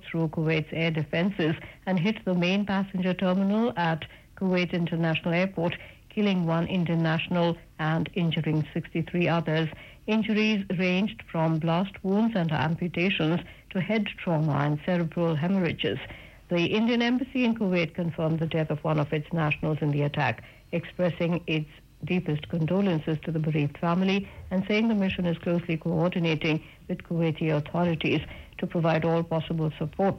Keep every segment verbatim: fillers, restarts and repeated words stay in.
through Kuwait's air defenses and hit the main passenger terminal at Kuwait International Airport, killing one Indian national and injuring sixty-three others. Injuries ranged from blast wounds and amputations to head trauma and cerebral hemorrhages. The Indian embassy in Kuwait confirmed the death of one of its nationals in the attack, expressing its deepest condolences to the bereaved family and saying the mission is closely coordinating with Kuwaiti authorities to provide all possible support.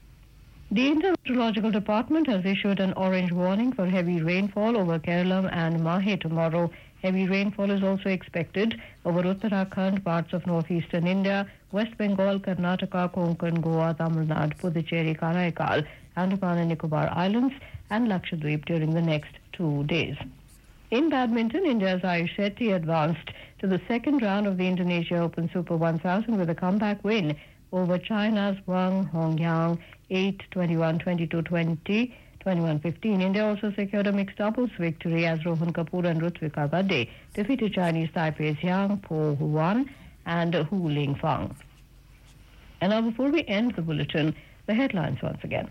The Indian Meteorological Department has issued an orange warning for heavy rainfall over Kerala and Mahe tomorrow. Heavy rainfall is also expected over Uttarakhand, parts of northeastern India, West Bengal, Karnataka, Konkan, Goa, Tamil Nadu, Puducherry, Karaikal, Andaman and Nicobar Islands, and Lakshadweep during the next two days. In badminton, India's Ayush Shetty advanced to the second round of the Indonesia Open Super one thousand with a comeback win over China's Wang Hongyang eight twenty-one, twenty-two twenty, twenty-one fifteen. India also secured a mixed doubles victory as Rohan Kapoor and Rutvika Gadde defeated Chinese Taipei's Yang Po Huan and Hu Lingfang. And now before we end the bulletin, the headlines once again.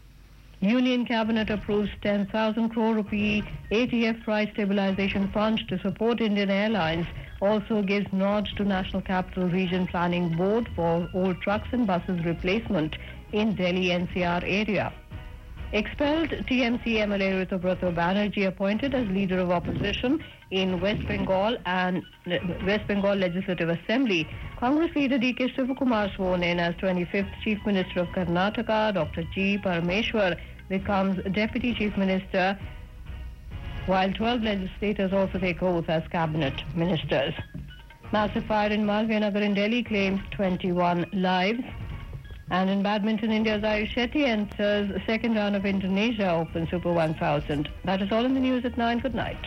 Union Cabinet approves ten thousand crore rupee A T F price stabilization fund to support Indian Airlines. Also gives nod to National Capital Region Planning Board for old trucks and buses replacement in Delhi N C R area. Expelled T M C M L A Ritubrato Banerjee appointed as leader of opposition in West Bengal and West Bengal Legislative Assembly. Congress leader D K Shivakumar sworn in as twenty-fifth Chief Minister of Karnataka. Doctor G. Parameshwar becomes Deputy Chief Minister, while twelve legislators also take oath as cabinet ministers. Massive fire in Malviya Nagar in Delhi claims twenty-one lives. And in badminton, India's Ayush Shetty enters the second round of Indonesia Open Super one thousand. That is all in the news at nine. Good night.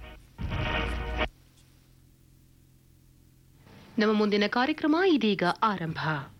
ನಮ್ಮ ಮುಂದಿನ ಕಾರ್ಯಕ್ರಮ ಇದೀಗ ಆರಂಭ.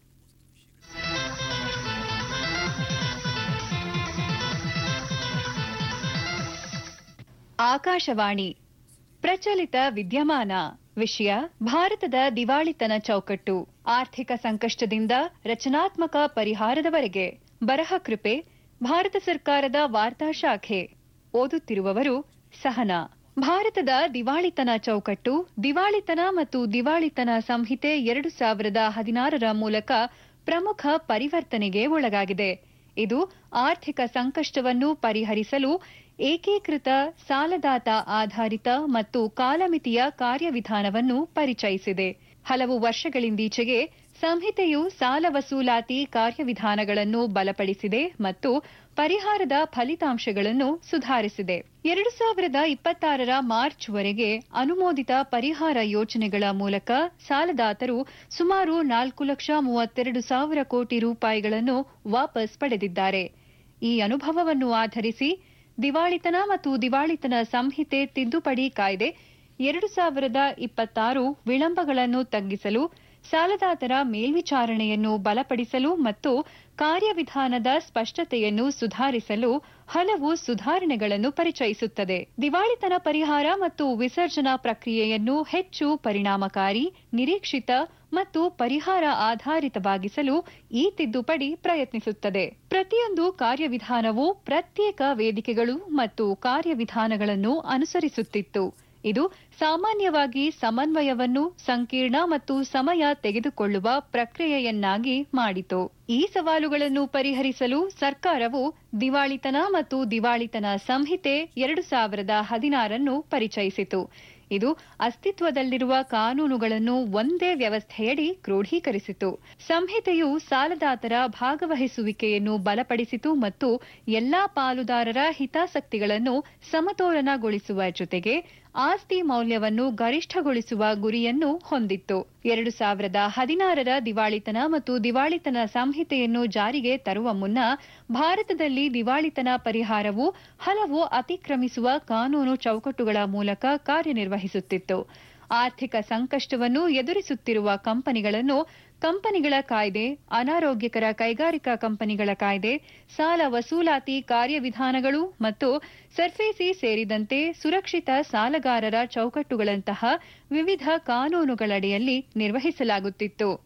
ಆಕಾಶವಾಣಿ ಪ್ರಚಲಿತ ವಿದ್ಯಮಾನ. ವಿಷಯ ಭಾರತದ ದಿವಾಳಿತನ ಚೌಕಟ್ಟು, ಆರ್ಥಿಕ ಸಂಕಷ್ಟದಿಂದ ರಚನಾತ್ಮಕ ಪರಿಹಾರದವರೆಗೆ. ಬರಹ ಕೃಪೆ ಭಾರತ ಸರ್ಕಾರದ ವಾರ್ತಾ ಶಾಖೆ. ಓದುತ್ತಿರುವವರು ಸಹನಾ. ಭಾರತದ ದಿವಾಳಿತನ ಚೌಕಟ್ಟು, ದಿವಾಳಿತನ ಮತ್ತು ದಿವಾಳಿತನ ಸಂಹಿತೆ ಎರಡು ಸಾವಿರದ ಹದಿನಾರರ ಮೂಲಕ ಪ್ರಮುಖ ಪರಿವರ್ತನೆಗೆ ಒಳಗಾಗಿದೆ. ಇದು ಆರ್ಥಿಕ ಸಂಕಷ್ಟವನ್ನು ಪರಿಹರಿಸಲು ಏಕೀಕೃತ ಸಾಲದಾತ ಆಧಾರಿತ ಮತ್ತು ಕಾಲಮಿತಿಯ ಕಾರ್ಯವಿಧಾನವನ್ನು ಪರಿಚಯಿಸಿದೆ. ಹಲವು ವರ್ಷಗಳಿಂದೀಚೆಗೆ ಸಂಹಿತೆಯು ಸಾಲ ವಸೂಲಾತಿ ಕಾರ್ಯವಿಧಾನಗಳನ್ನು ಬಲಪಡಿಸಿದೆ ಮತ್ತು ಪರಿಹಾರದ ಫಲಿತಾಂಶಗಳನ್ನು ಸುಧಾರಿಸಿದೆ. ಎರಡು ಸಾವಿರದ ಇಪ್ಪತ್ತಾರರ ಮಾರ್ಚ್ವರೆಗೆ ಅನುಮೋದಿತ ಪರಿಹಾರ ಯೋಜನೆಗಳ ಮೂಲಕ ಸಾಲದಾತರು ಸುಮಾರು ನಾಲ್ಕು ಲಕ್ಷ ಮೂವತ್ತೆರಡು ಸಾವಿರ ಕೋಟಿ ರೂಪಾಯಿಗಳನ್ನು ವಾಪಸ್ ಪಡೆದಿದ್ದಾರೆ. ಈ ಅನುಭವವನ್ನು ಆಧರಿಸಿ ದಿವಾಳಿತನ ಮತ್ತು ದಿವಾಳಿತನ ಸಂಹಿತೆ ತಿದ್ದುಪಡಿ ಕಾಯ್ದೆ ಎರಡು ಸಾವಿರದ ಇಪ್ಪತ್ತಾರು ವಿಳಂಬಗಳನ್ನು ತಗ್ಗಿಸಲು, ಸಾಲದಾತರ ಮೇಲ್ವಿಚಾರಣೆಯನ್ನು ಬಲಪಡಿಸಲು ಮತ್ತು ಕಾರ್ಯವಿಧಾನದ ಸ್ಪಷ್ಟತೆಯನ್ನು ಸುಧಾರಿಸಲು ಹಲವು ಸುಧಾರಣೆಗಳನ್ನು ಪರಿಚಯಿಸುತ್ತದೆ. ದಿವಾಳಿತನ ಪರಿಹಾರ ಮತ್ತು ವಿಸರ್ಜನಾ ಪ್ರಕ್ರಿಯೆಯನ್ನು ಹೆಚ್ಚು ಪರಿಣಾಮಕಾರಿ, ನಿರೀಕ್ಷಿತ ಮತ್ತು ಪರಿಹಾರ ಆಧಾರಿತವಾಗಿಸಲು ಈ ತಿದ್ದುಪಡಿ ಪ್ರಯತ್ನಿಸುತ್ತದೆ. ಪ್ರತಿಯೊಂದು ಕಾರ್ಯವಿಧಾನವು ಪ್ರತ್ಯೇಕ ವೇದಿಕೆಗಳು ಮತ್ತು ಕಾರ್ಯವಿಧಾನಗಳನ್ನು ಅನುಸರಿಸುತ್ತಿತ್ತು. ಇದು ಸಾಮಾನ್ಯವಾಗಿ ಸಮನ್ವಯವನ್ನು ಸಂಕೀರ್ಣ ಮತ್ತು ಸಮಯ ತೆಗೆದುಕೊಳ್ಳುವ ಪ್ರಕ್ರಿಯೆಯನ್ನಾಗಿ ಮಾಡಿತು. ಈ ಸವಾಲುಗಳನ್ನು ಪರಿಹರಿಸಲು ಸರ್ಕಾರವು ದಿವಾಳಿತನ ಮತ್ತು ದಿವಾಳಿತನ ಸಂಹಿತೆ ಎರಡು ಸಾವಿರದ ಹದಿನಾರನ್ನು ಪರಿಚಯಿಸಿತು. ಇದು ಅಸ್ತಿತ್ವದಲ್ಲಿರುವ ಕಾನೂನುಗಳನ್ನು ಒಂದೇ ವ್ಯವಸ್ಥೆಯಡಿ ಕ್ರೋಢೀಕರಿಸಿತು. ಸಂಹಿತೆಯು ಸಾಲದಾತರ ಭಾಗವಹಿಸುವಿಕೆಯನ್ನು ಬಲಪಡಿಸಿತು ಮತ್ತು ಎಲ್ಲಾ ಪಾಲುದಾರರ ಹಿತಾಸಕ್ತಿಗಳನ್ನು ಸಮತೋಲನಗೊಳಿಸುವ ಜೊತೆಗೆ ಆಸ್ತಿ ಮೌಲ್ಯವನ್ನು ಗರಿಷ್ಠಗೊಳಿಸುವ ಗುರಿಯನ್ನು ಹೊಂದಿತ್ತು. ಎರಡು ಸಾವಿರದ ಹದಿನಾರರ ದಿವಾಳಿತನ ಮತ್ತು ದಿವಾಳಿತನ ಸಂಹಿತೆಯನ್ನು ಜಾರಿಗೆ ತರುವ ಮುನ್ನ ಭಾರತದಲ್ಲಿ ದಿವಾಳಿತನ ಪರಿಹಾರವು ಹಲವು ಅತಿಕ್ರಮಿಸುವ ಕಾನೂನು ಚೌಕಟ್ಟುಗಳ ಮೂಲಕ ಕಾರ್ಯನಿರ್ವಹಿಸುತ್ತಿತ್ತು. ಆರ್ಥಿಕ ಸಂಕಷ್ಟವನ್ನು ಎದುರಿಸುತ್ತಿರುವ ಕಂಪನಿಗಳನ್ನು ಕಂಪನಿಗಳ ಕಾಯ್ದೆ, ಅನಾರೋಗ್ಯಕರ ಕೈಗಾರಿಕಾ ಕಂಪನಿಗಳ ಕಾಯ್ದೆ, ಸಾಲ ವಸೂಲಾತಿ ಕಾರ್ಯವಿಧಾನಗಳು ಮತ್ತು ಸರ್ಫೇಸಿ ಸೇರಿದಂತೆ ಸುರಕ್ಷಿತ ಸಾಲಗಾರರ ಚೌಕಟ್ಟುಗಳಂತಹ ವಿವಿಧ ಕಾನೂನುಗಳಡಿಯಲ್ಲಿ ನಿರ್ವಹಿಸಲಾಗುತ್ತಿತ್ತು.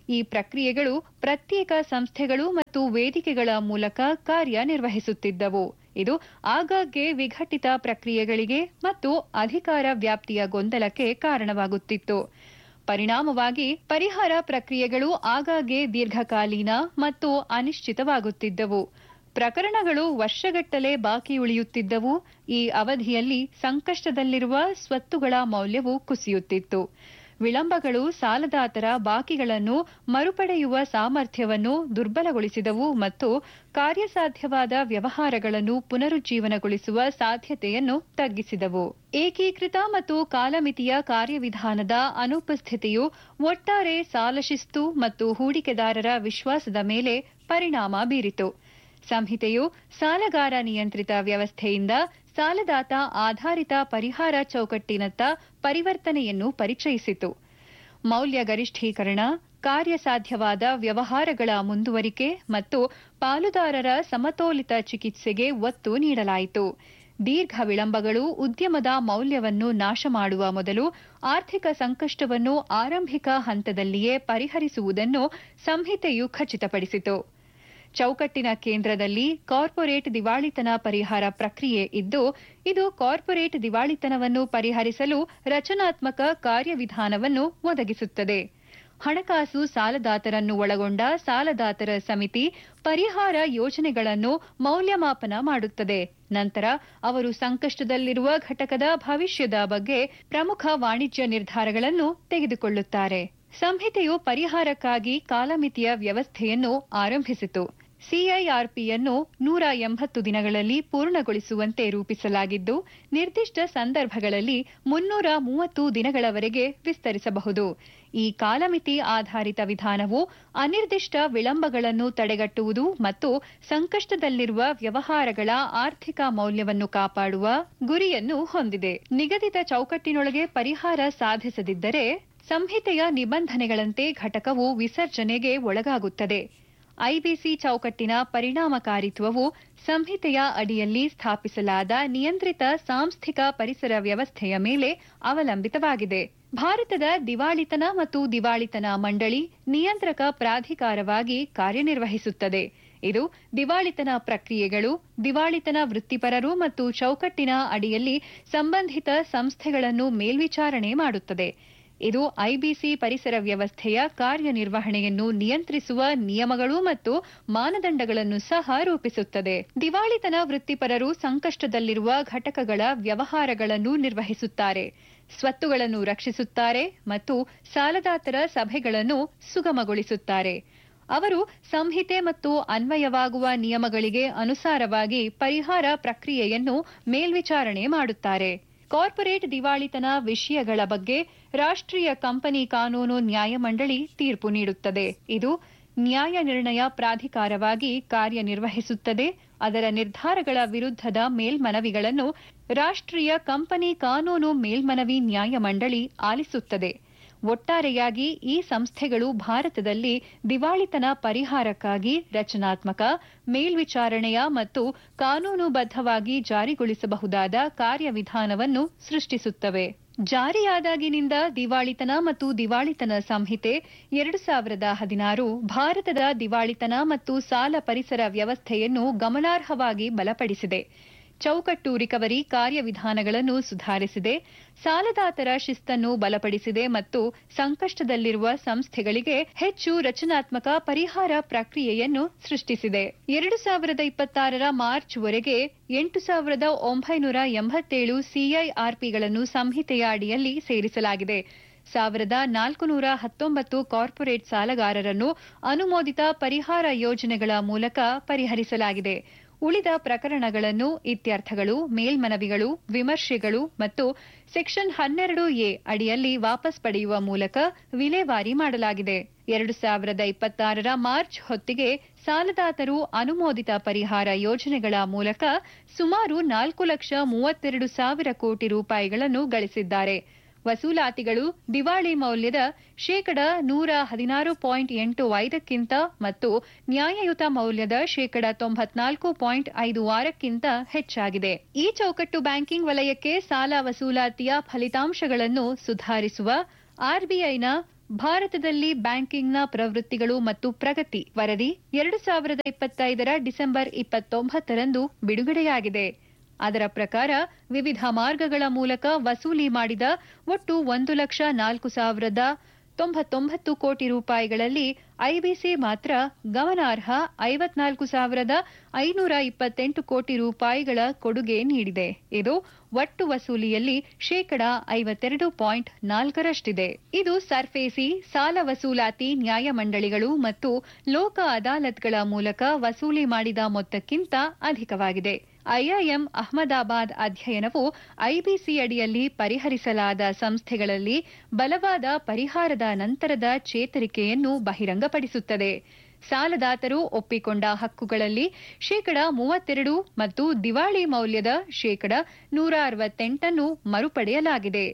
ಈ ಪ್ರಕ್ರಿಯೆಗಳು ಪ್ರತ್ಯೇಕ ಸಂಸ್ಥೆಗಳು ಮತ್ತು ವೇದಿಕೆಗಳ ಮೂಲಕ ಕಾರ್ಯನಿರ್ವಹಿಸುತ್ತಿದ್ದವು. ಇದು ಆಗಾಗ್ಗೆ ವಿಘಟಿತ ಪ್ರಕ್ರಿಯೆಗಳಿಗೆ ಮತ್ತು ಅಧಿಕಾರ ವ್ಯಾಪ್ತಿಯ ಗೊಂದಲಕ್ಕೆ ಕಾರಣವಾಗುತ್ತಿತ್ತು. ಪರಿಣಾಮವಾಗಿ ಪರಿಹಾರ ಪ್ರಕ್ರಿಯೆಗಳು ಆಗಾಗ್ಗೆ ದೀರ್ಘಕಾಲೀನ ಮತ್ತು ಅನಿಶ್ಚಿತವಾಗುತ್ತಿದ್ದವು. ಪ್ರಕರಣಗಳು ವರ್ಷಗಟ್ಟಲೆ ಬಾಕಿ ಉಳಿಯುತ್ತಿದ್ದವು. ಈ ಅವಧಿಯಲ್ಲಿ ಸಂಕಷ್ಟದಲ್ಲಿರುವ ಸ್ವತ್ತುಗಳ ಮೌಲ್ಯವು ಕುಸಿಯುತ್ತಿತ್ತು. ವಿಳಂಬಗಳು ಸಾಲದಾತರ ಬಾಕಿಗಳನ್ನು ಮರುಪಡೆಯುವ ಸಾಮರ್ಥ್ಯವನ್ನು ದುರ್ಬಲಗೊಳಿಸಿದವು ಮತ್ತು ಕಾರ್ಯಸಾಧ್ಯವಾದ ವ್ಯವಹಾರಗಳನ್ನು ಪುನರುಜ್ಜೀವನಗೊಳಿಸುವ ಸಾಧ್ಯತೆಯನ್ನು ತಗ್ಗಿಸಿದವು. ಏಕೀಕೃತ ಮತ್ತು ಕಾಲಮಿತಿಯ ಕಾರ್ಯವಿಧಾನದ ಅನುಪಸ್ಥಿತಿಯು ಒಟ್ಟಾರೆ ಸಾಲ ಶಿಸ್ತು ಮತ್ತು ಹೂಡಿಕೆದಾರರ ವಿಶ್ವಾಸದ ಮೇಲೆ ಪರಿಣಾಮ ಬೀರಿತು. ಸಂಹಿತೆಯು ಸಾಲಗಾರ ನಿಯಂತ್ರಿತ ವ್ಯವಸ್ಥೆಯಿಂದ ಸಾಲದಾತ ಆಧಾರಿತ ಪರಿಹಾರ ಚೌಕಟ್ಟಿನತ್ತ ಪರಿವರ್ತನೆಯನ್ನು ಪರಿಚಯಿಸಿತು. ಮೌಲ್ಯ ಗರಿಷ್ಠೀಕರಣ, ಕಾರ್ಯಸಾಧ್ಯವಾದ ವ್ಯವಹಾರಗಳ ಮುಂದುವರಿಕೆ ಮತ್ತು ಪಾಲುದಾರರ ಸಮತೋಲಿತ ಚಿಕಿತ್ಸೆಗೆ ಒತ್ತು ನೀಡಲಾಯಿತು. ದೀರ್ಘ ವಿಳಂಬಗಳು ಉದ್ಯಮದ ಮೌಲ್ಯವನ್ನು ನಾಶ ಮಾಡುವ ಮೊದಲು ಆರ್ಥಿಕ ಸಂಕಷ್ಟವನ್ನು ಆರಂಭಿಕ ಹಂತದಲ್ಲಿಯೇ ಪರಿಹರಿಸುವುದನ್ನು ಸಂಹಿತೆಯು ಖಚಿತಪಡಿಸಿತು. ಚೌಕಟ್ಟಿನ ಕೇಂದ್ರದಲ್ಲಿ ಕಾರ್ಪೊರೇಟ್ ದಿವಾಳಿತನ ಪರಿಹಾರ ಪ್ರಕ್ರಿಯೆ ಇದ್ದು, ಇದು ಕಾರ್ಪೊರೇಟ್ ದಿವಾಳಿತನವನ್ನು ಪರಿಹರಿಸಲು ರಚನಾತ್ಮಕ ಕಾರ್ಯವಿಧಾನವನ್ನು ಒದಗಿಸುತ್ತದೆ. ಹಣಕಾಸು ಸಾಲದಾತರನ್ನು ಒಳಗೊಂಡ ಸಾಲದಾತರ ಸಮಿತಿ ಪರಿಹಾರ ಯೋಜನೆಗಳನ್ನು ಮೌಲ್ಯಮಾಪನ ಮಾಡುತ್ತದೆ. ನಂತರ ಅವರು ಸಂಕಷ್ಟದಲ್ಲಿರುವ ಘಟಕದ ಭವಿಷ್ಯದ ಬಗ್ಗೆ ಪ್ರಮುಖ ವಾಣಿಜ್ಯ ನಿರ್ಧಾರಗಳನ್ನು ತೆಗೆದುಕೊಳ್ಳುತ್ತಾರೆ. ಸಂಹಿತೆಯು ಪರಿಹಾರಕ್ಕಾಗಿ ಕಾಲಮಿತಿಯ ವ್ಯವಸ್ಥೆಯನ್ನು ಆರಂಭಿಸಿತು. ಸಿಐಆರ್ಪಿಯನ್ನು ನೂರ ಎಂಬತ್ತು ದಿನಗಳಲ್ಲಿ ಪೂರ್ಣಗೊಳಿಸುವಂತೆ ರೂಪಿಸಲಾಗಿದ್ದು, ನಿರ್ದಿಷ್ಟ ಸಂದರ್ಭಗಳಲ್ಲಿ ಮುನ್ನೂರ ಮೂವತ್ತು ದಿನಗಳವರೆಗೆ ವಿಸ್ತರಿಸಬಹುದು. ಈ ಕಾಲಮಿತಿ ಆಧಾರಿತ ವಿಧಾನವು ಅನಿರ್ದಿಷ್ಟ ವಿಳಂಬಗಳನ್ನು ತಡೆಗಟ್ಟುವುದು ಮತ್ತು ಸಂಕಷ್ಟದಲ್ಲಿರುವ ವ್ಯವಹಾರಗಳ ಆರ್ಥಿಕ ಮೌಲ್ಯವನ್ನು ಕಾಪಾಡುವ ಗುರಿಯನ್ನು ಹೊಂದಿದೆ. ನಿಗದಿತ ಚೌಕಟ್ಟಿನೊಳಗೆ ಪರಿಹಾರ ಸಾಧಿಸದಿದ್ದರೆ ಸಂಹಿತೆಯ ನಿಬಂಧನೆಗಳಂತೆ ಘಟಕವು ವಿಸರ್ಜನೆಗೆ ಒಳಗಾಗುತ್ತದೆ. ಐಬಿಸಿ ಚೌಕಟ್ಟಿನ ಪರಿಣಾಮಕಾರಿತ್ವವು ಸಂಹಿತೆಯ ಅಡಿಯಲ್ಲಿ ಸ್ಥಾಪಿಸಲಾದ ನಿಯಂತ್ರಿತ ಸಾಂಸ್ಥಿಕ ಪರಿಸರ ವ್ಯವಸ್ಥೆಯ ಮೇಲೆ ಅವಲಂಬಿತವಾಗಿದೆ. ಭಾರತದ ದಿವಾಳಿತನ ಮತ್ತು ದಿವಾಳಿತನ ಮಂಡಳಿ ನಿಯಂತ್ರಕ ಪ್ರಾಧಿಕಾರವಾಗಿ ಕಾರ್ಯನಿರ್ವಹಿಸುತ್ತದೆ. ಇದು ದಿವಾಳಿತನ ಪ್ರಕ್ರಿಯೆಗಳು, ದಿವಾಳಿತನ ವೃತ್ತಿಪರರು ಮತ್ತು ಚೌಕಟ್ಟಿನ ಅಡಿಯಲ್ಲಿ ಸಂಬಂಧಿತ ಸಂಸ್ಥೆಗಳನ್ನು ಮೇಲ್ವಿಚಾರಣೆ ಮಾಡುತ್ತದೆ. ಇದು ಐಬಿಸಿ ಪರಿಸರ ವ್ಯವಸ್ಥೆಯ ಕಾರ್ಯನಿರ್ವಹಣೆಯನ್ನು ನಿಯಂತ್ರಿಸುವ ನಿಯಮಗಳು ಮತ್ತು ಮಾನದಂಡಗಳನ್ನು ಸಹ ರೂಪಿಸುತ್ತದೆ. ದಿವಾಳಿತನ ವೃತ್ತಿಪರರು ಸಂಕಷ್ಟದಲ್ಲಿರುವ ಘಟಕಗಳ ವ್ಯವಹಾರಗಳನ್ನು ನಿರ್ವಹಿಸುತ್ತಾರೆ, ಸ್ವತ್ತುಗಳನ್ನು ರಕ್ಷಿಸುತ್ತಾರೆ ಮತ್ತು ಸಾಲದಾತರ ಸಭೆಗಳನ್ನು ಸುಗಮಗೊಳಿಸುತ್ತಾರೆ. ಅವರು ಸಂಹಿತೆ ಮತ್ತು ಅನ್ವಯವಾಗುವ ನಿಯಮಗಳಿಗೆ ಅನುಸಾರವಾಗಿ ಪರಿಹಾರ ಪ್ರಕ್ರಿಯೆಯನ್ನು ಮೇಲ್ವಿಚಾರಣೆ ಮಾಡುತ್ತಾರೆ. ಕಾರ್ಪೊರೇಟ್ ದಿವಾಳಿತನ ವಿಷಯಗಳ ಬಗ್ಗೆ ರಾಷ್ಟ್ರೀಯ ಕಂಪನಿ ಕಾನೂನು ನ್ಯಾಯಮಂಡಳಿ ತೀರ್ಪು ನೀಡುತ್ತದೆ. ಇದು ನ್ಯಾಯ ನಿರ್ಣಯ ಪ್ರಾಧಿಕಾರವಾಗಿ ಕಾರ್ಯನಿರ್ವಹಿಸುತ್ತದೆ. ಅದರ ನಿರ್ಧಾರಗಳ ವಿರುದ್ಧದ ಮೇಲ್ಮನವಿಗಳನ್ನು ರಾಷ್ಟ್ರೀಯ ಕಂಪನಿ ಕಾನೂನು ಮೇಲ್ಮನವಿ ನ್ಯಾಯಮಂಡಳಿ ಆಲಿಸುತ್ತದೆ. ಒಟ್ಟಾರೆಯಾಗಿ ಈ ಸಂಸ್ಥೆಗಳು ಭಾರತದಲ್ಲಿ ದಿವಾಳಿತನ ಪರಿಹಾರಕ್ಕಾಗಿ ರಚನಾತ್ಮಕ, ಮೇಲ್ವಿಚಾರಣೆಯ ಮತ್ತು ಕಾನೂನುಬದ್ಧವಾಗಿ ಜಾರಿಗೊಳಿಸಬಹುದಾದ ಕಾರ್ಯವಿಧಾನವನ್ನು ಸೃಷ್ಟಿಸುತ್ತವೆ. ಜಾರಿಯಾದಾಗಿನಿಂದ ದಿವಾಳಿತನ ಮತ್ತು ದಿವಾಳಿತನ ಸಂಹಿತೆ ಎರಡು ಸಾವಿರದ ಹದಿನಾರು ಭಾರತದ ದಿವಾಳಿತನ ಮತ್ತು ಸಾಲ ಪರಿಸರ ವ್ಯವಸ್ಥೆಯನ್ನು ಗಮನಾರ್ಹವಾಗಿ ಬಲಪಡಿಸಿದೆ. ಚೌಕಟ್ಟು ರಿಕವರಿ ಕಾರ್ಯವಿಧಾನಗಳನ್ನು ಸುಧಾರಿಸಿದೆ, ಸಾಲದಾತರ ಶಿಸ್ತನ್ನು ಬಲಪಡಿಸಿದೆ ಮತ್ತು ಸಂಕಷ್ಟದಲ್ಲಿರುವ ಸಂಸ್ಥೆಗಳಿಗೆ ಹೆಚ್ಚು ರಚನಾತ್ಮಕ ಪರಿಹಾರ ಪ್ರಕ್ರಿಯೆಯನ್ನು ಸೃಷ್ಟಿಸಿದೆ. ಎರಡು ಸಾವಿರದ ಇಪ್ಪತ್ತಾರರ ಮಾರ್ಚ್ವರೆಗೆ ಎಂಟು ಸಾವಿರದ ಒಂಬೈನೂರ ಎಂಬತ್ತೇಳು ಸಿಐಆರ್ಪಿಗಳನ್ನು ಸಂಹಿತೆಯ ಅಡಿಯಲ್ಲಿ ಸೇರಿಸಲಾಗಿದೆ. ಸಾವಿರದ ನಾಲ್ಕುನೂರ ಹತ್ತೊಂಬತ್ತು ಕಾರ್ಪೊರೇಟ್ ಸಾಲಗಾರರನ್ನು ಅನುಮೋದಿತ ಪರಿಹಾರ ಯೋಜನೆಗಳ ಮೂಲಕ ಪರಿಹರಿಸಲಾಗಿದೆ. ಉಳಿದ ಪ್ರಕರಣಗಳನ್ನು ಇತ್ಯರ್ಥಗಳು, ಮೇಲ್ಮನವಿಗಳು, ವಿಮರ್ಶೆಗಳು ಮತ್ತು ಸೆಕ್ಷನ್ ಹನ್ನೆರಡು ಎ ಅಡಿಯಲ್ಲಿ ವಾಪಸ್ ಪಡೆಯುವ ಮೂಲಕ ವಿಲೇವಾರಿ ಮಾಡಲಾಗಿದೆ. ಎರಡು ಸಾವಿರದ ಇಪ್ಪತ್ತಾರರ ಮಾರ್ಚ್ ಹೊತ್ತಿಗೆ ಸಾಲದಾತರು ಅನುಮೋದಿತ ಪರಿಹಾರ ಯೋಜನೆಗಳ ಮೂಲಕ ಸುಮಾರು ನಾಲ್ಕು ಲಕ್ಷ ಮೂವತ್ತೆರಡು ಸಾವಿರ ಕೋಟಿ ರೂಪಾಯಿಗಳನ್ನು ಗಳಿಸಿದ್ದಾರೆ. ವಸೂಲಾತಿಗಳು ದಿವಾಳಿ ಮೌಲ್ಯದ ಶೇಕಡ ನೂರ ಹದಿನಾರು ಪಾಯಿಂಟ್ ಎಂಟು ಐದಕ್ಕಿಂತ ಮತ್ತು ನ್ಯಾಯಯುತ ಮೌಲ್ಯದ ಶೇಕಡ ತೊಂಬತ್ನಾಲ್ಕು ಪಾಯಿಂಟ್ ಐದು ಆರಕ್ಕಿಂತ ಹೆಚ್ಚಾಗಿದೆ. ಈ ಚೌಕಟ್ಟು ಬ್ಯಾಂಕಿಂಗ್ ವಲಯಕ್ಕೆ ಸಾಲ ವಸೂಲಾತಿಯ ಫಲಿತಾಂಶಗಳನ್ನು ಸುಧಾರಿಸುವ ಆರ್ಬಿಐನ ಭಾರತದಲ್ಲಿ ಬ್ಯಾಂಕಿಂಗ್ನ ಪ್ರವೃತ್ತಿಗಳು ಮತ್ತು ಪ್ರಗತಿ ವರದಿ ಎರಡು ಸಾವಿರದ ಇಪ್ಪತ್ತೈದರ ಡಿಸೆಂಬರ್ ಇಪ್ಪತ್ತೊಂಬತ್ತರಂದು ಬಿಡುಗಡೆಯಾಗಿದೆ. ಅದರ ಪ್ರಕಾರ ವಿವಿಧ ಮಾರ್ಗಗಳ ಮೂಲಕ ವಸೂಲಿ ಮಾಡಿದ ಒಟ್ಟು ಒಂದು ಲಕ್ಷ ನಾಲ್ಕು ಸಾವಿರದ ತೊಂಬತ್ತೊಂಬತ್ತು ಕೋಟಿ ರೂಪಾಯಿಗಳಲ್ಲಿ ಐಬಿಸಿ ಮಾತ್ರ ಗಮನಾರ್ಹ ಐವತ್ನಾಲ್ಕು ಸಾವಿರದ ಐನೂರ ಇಪ್ಪತ್ತೆಂಟು ಕೋಟಿ ರೂಪಾಯಿಗಳ ಕೊಡುಗೆ ನೀಡಿದೆ. ಇದು ಒಟ್ಟು ವಸೂಲಿಯಲ್ಲಿ ಶೇಕಡಾ ಐವತ್ತೆರಡು ಪಾಯಿಂಟ್ ನಾಲ್ಕರಷ್ಟಿದೆ. ಇದು ಸರ್ಫೇಸಿ, ಸಾಲ ವಸೂಲಾತಿ ನ್ಯಾಯಮಂಡಳಿಗಳು ಮತ್ತು ಲೋಕ ಅದಾಲತ್ಗಳ ಮೂಲಕ ವಸೂಲಿ ಮಾಡಿದ ಮೊತ್ತಕ್ಕಿಂತ ಅಧಿಕವಾಗಿದೆ. ಐಐಎಂ ಅಹಮದಾಬಾದ್ ಅಧ್ಯಯನವು ಐಬಿಸಿ ಅಡಿಯಲ್ಲಿ ಪರಿಹರಿಸಲಾದ ಸಂಸ್ಥೆಗಳಲ್ಲಿ ಬಲವಾದ ಪರಿಹಾರದ ನಂತರದ ಚೇತರಿಕೆಯನ್ನು ಬಹಿರಂಗಪಡಿಸುತ್ತದೆ. ಸಾಲದಾತರು ಒಪ್ಪಿಕೊಂಡ ಹಕ್ಕುಗಳಲ್ಲಿ ಶೇಕಡಾ ಮೂವತ್ತೆರಡು ಮತ್ತು ದಿವಾಳಿ ಮೌಲ್ಯದ ಶೇಕಡಾ ನೂರ ಅರವತ್ತೆಂಟನ್ನು ಮರುಪಡೆಯಲಾಗಿದೆ.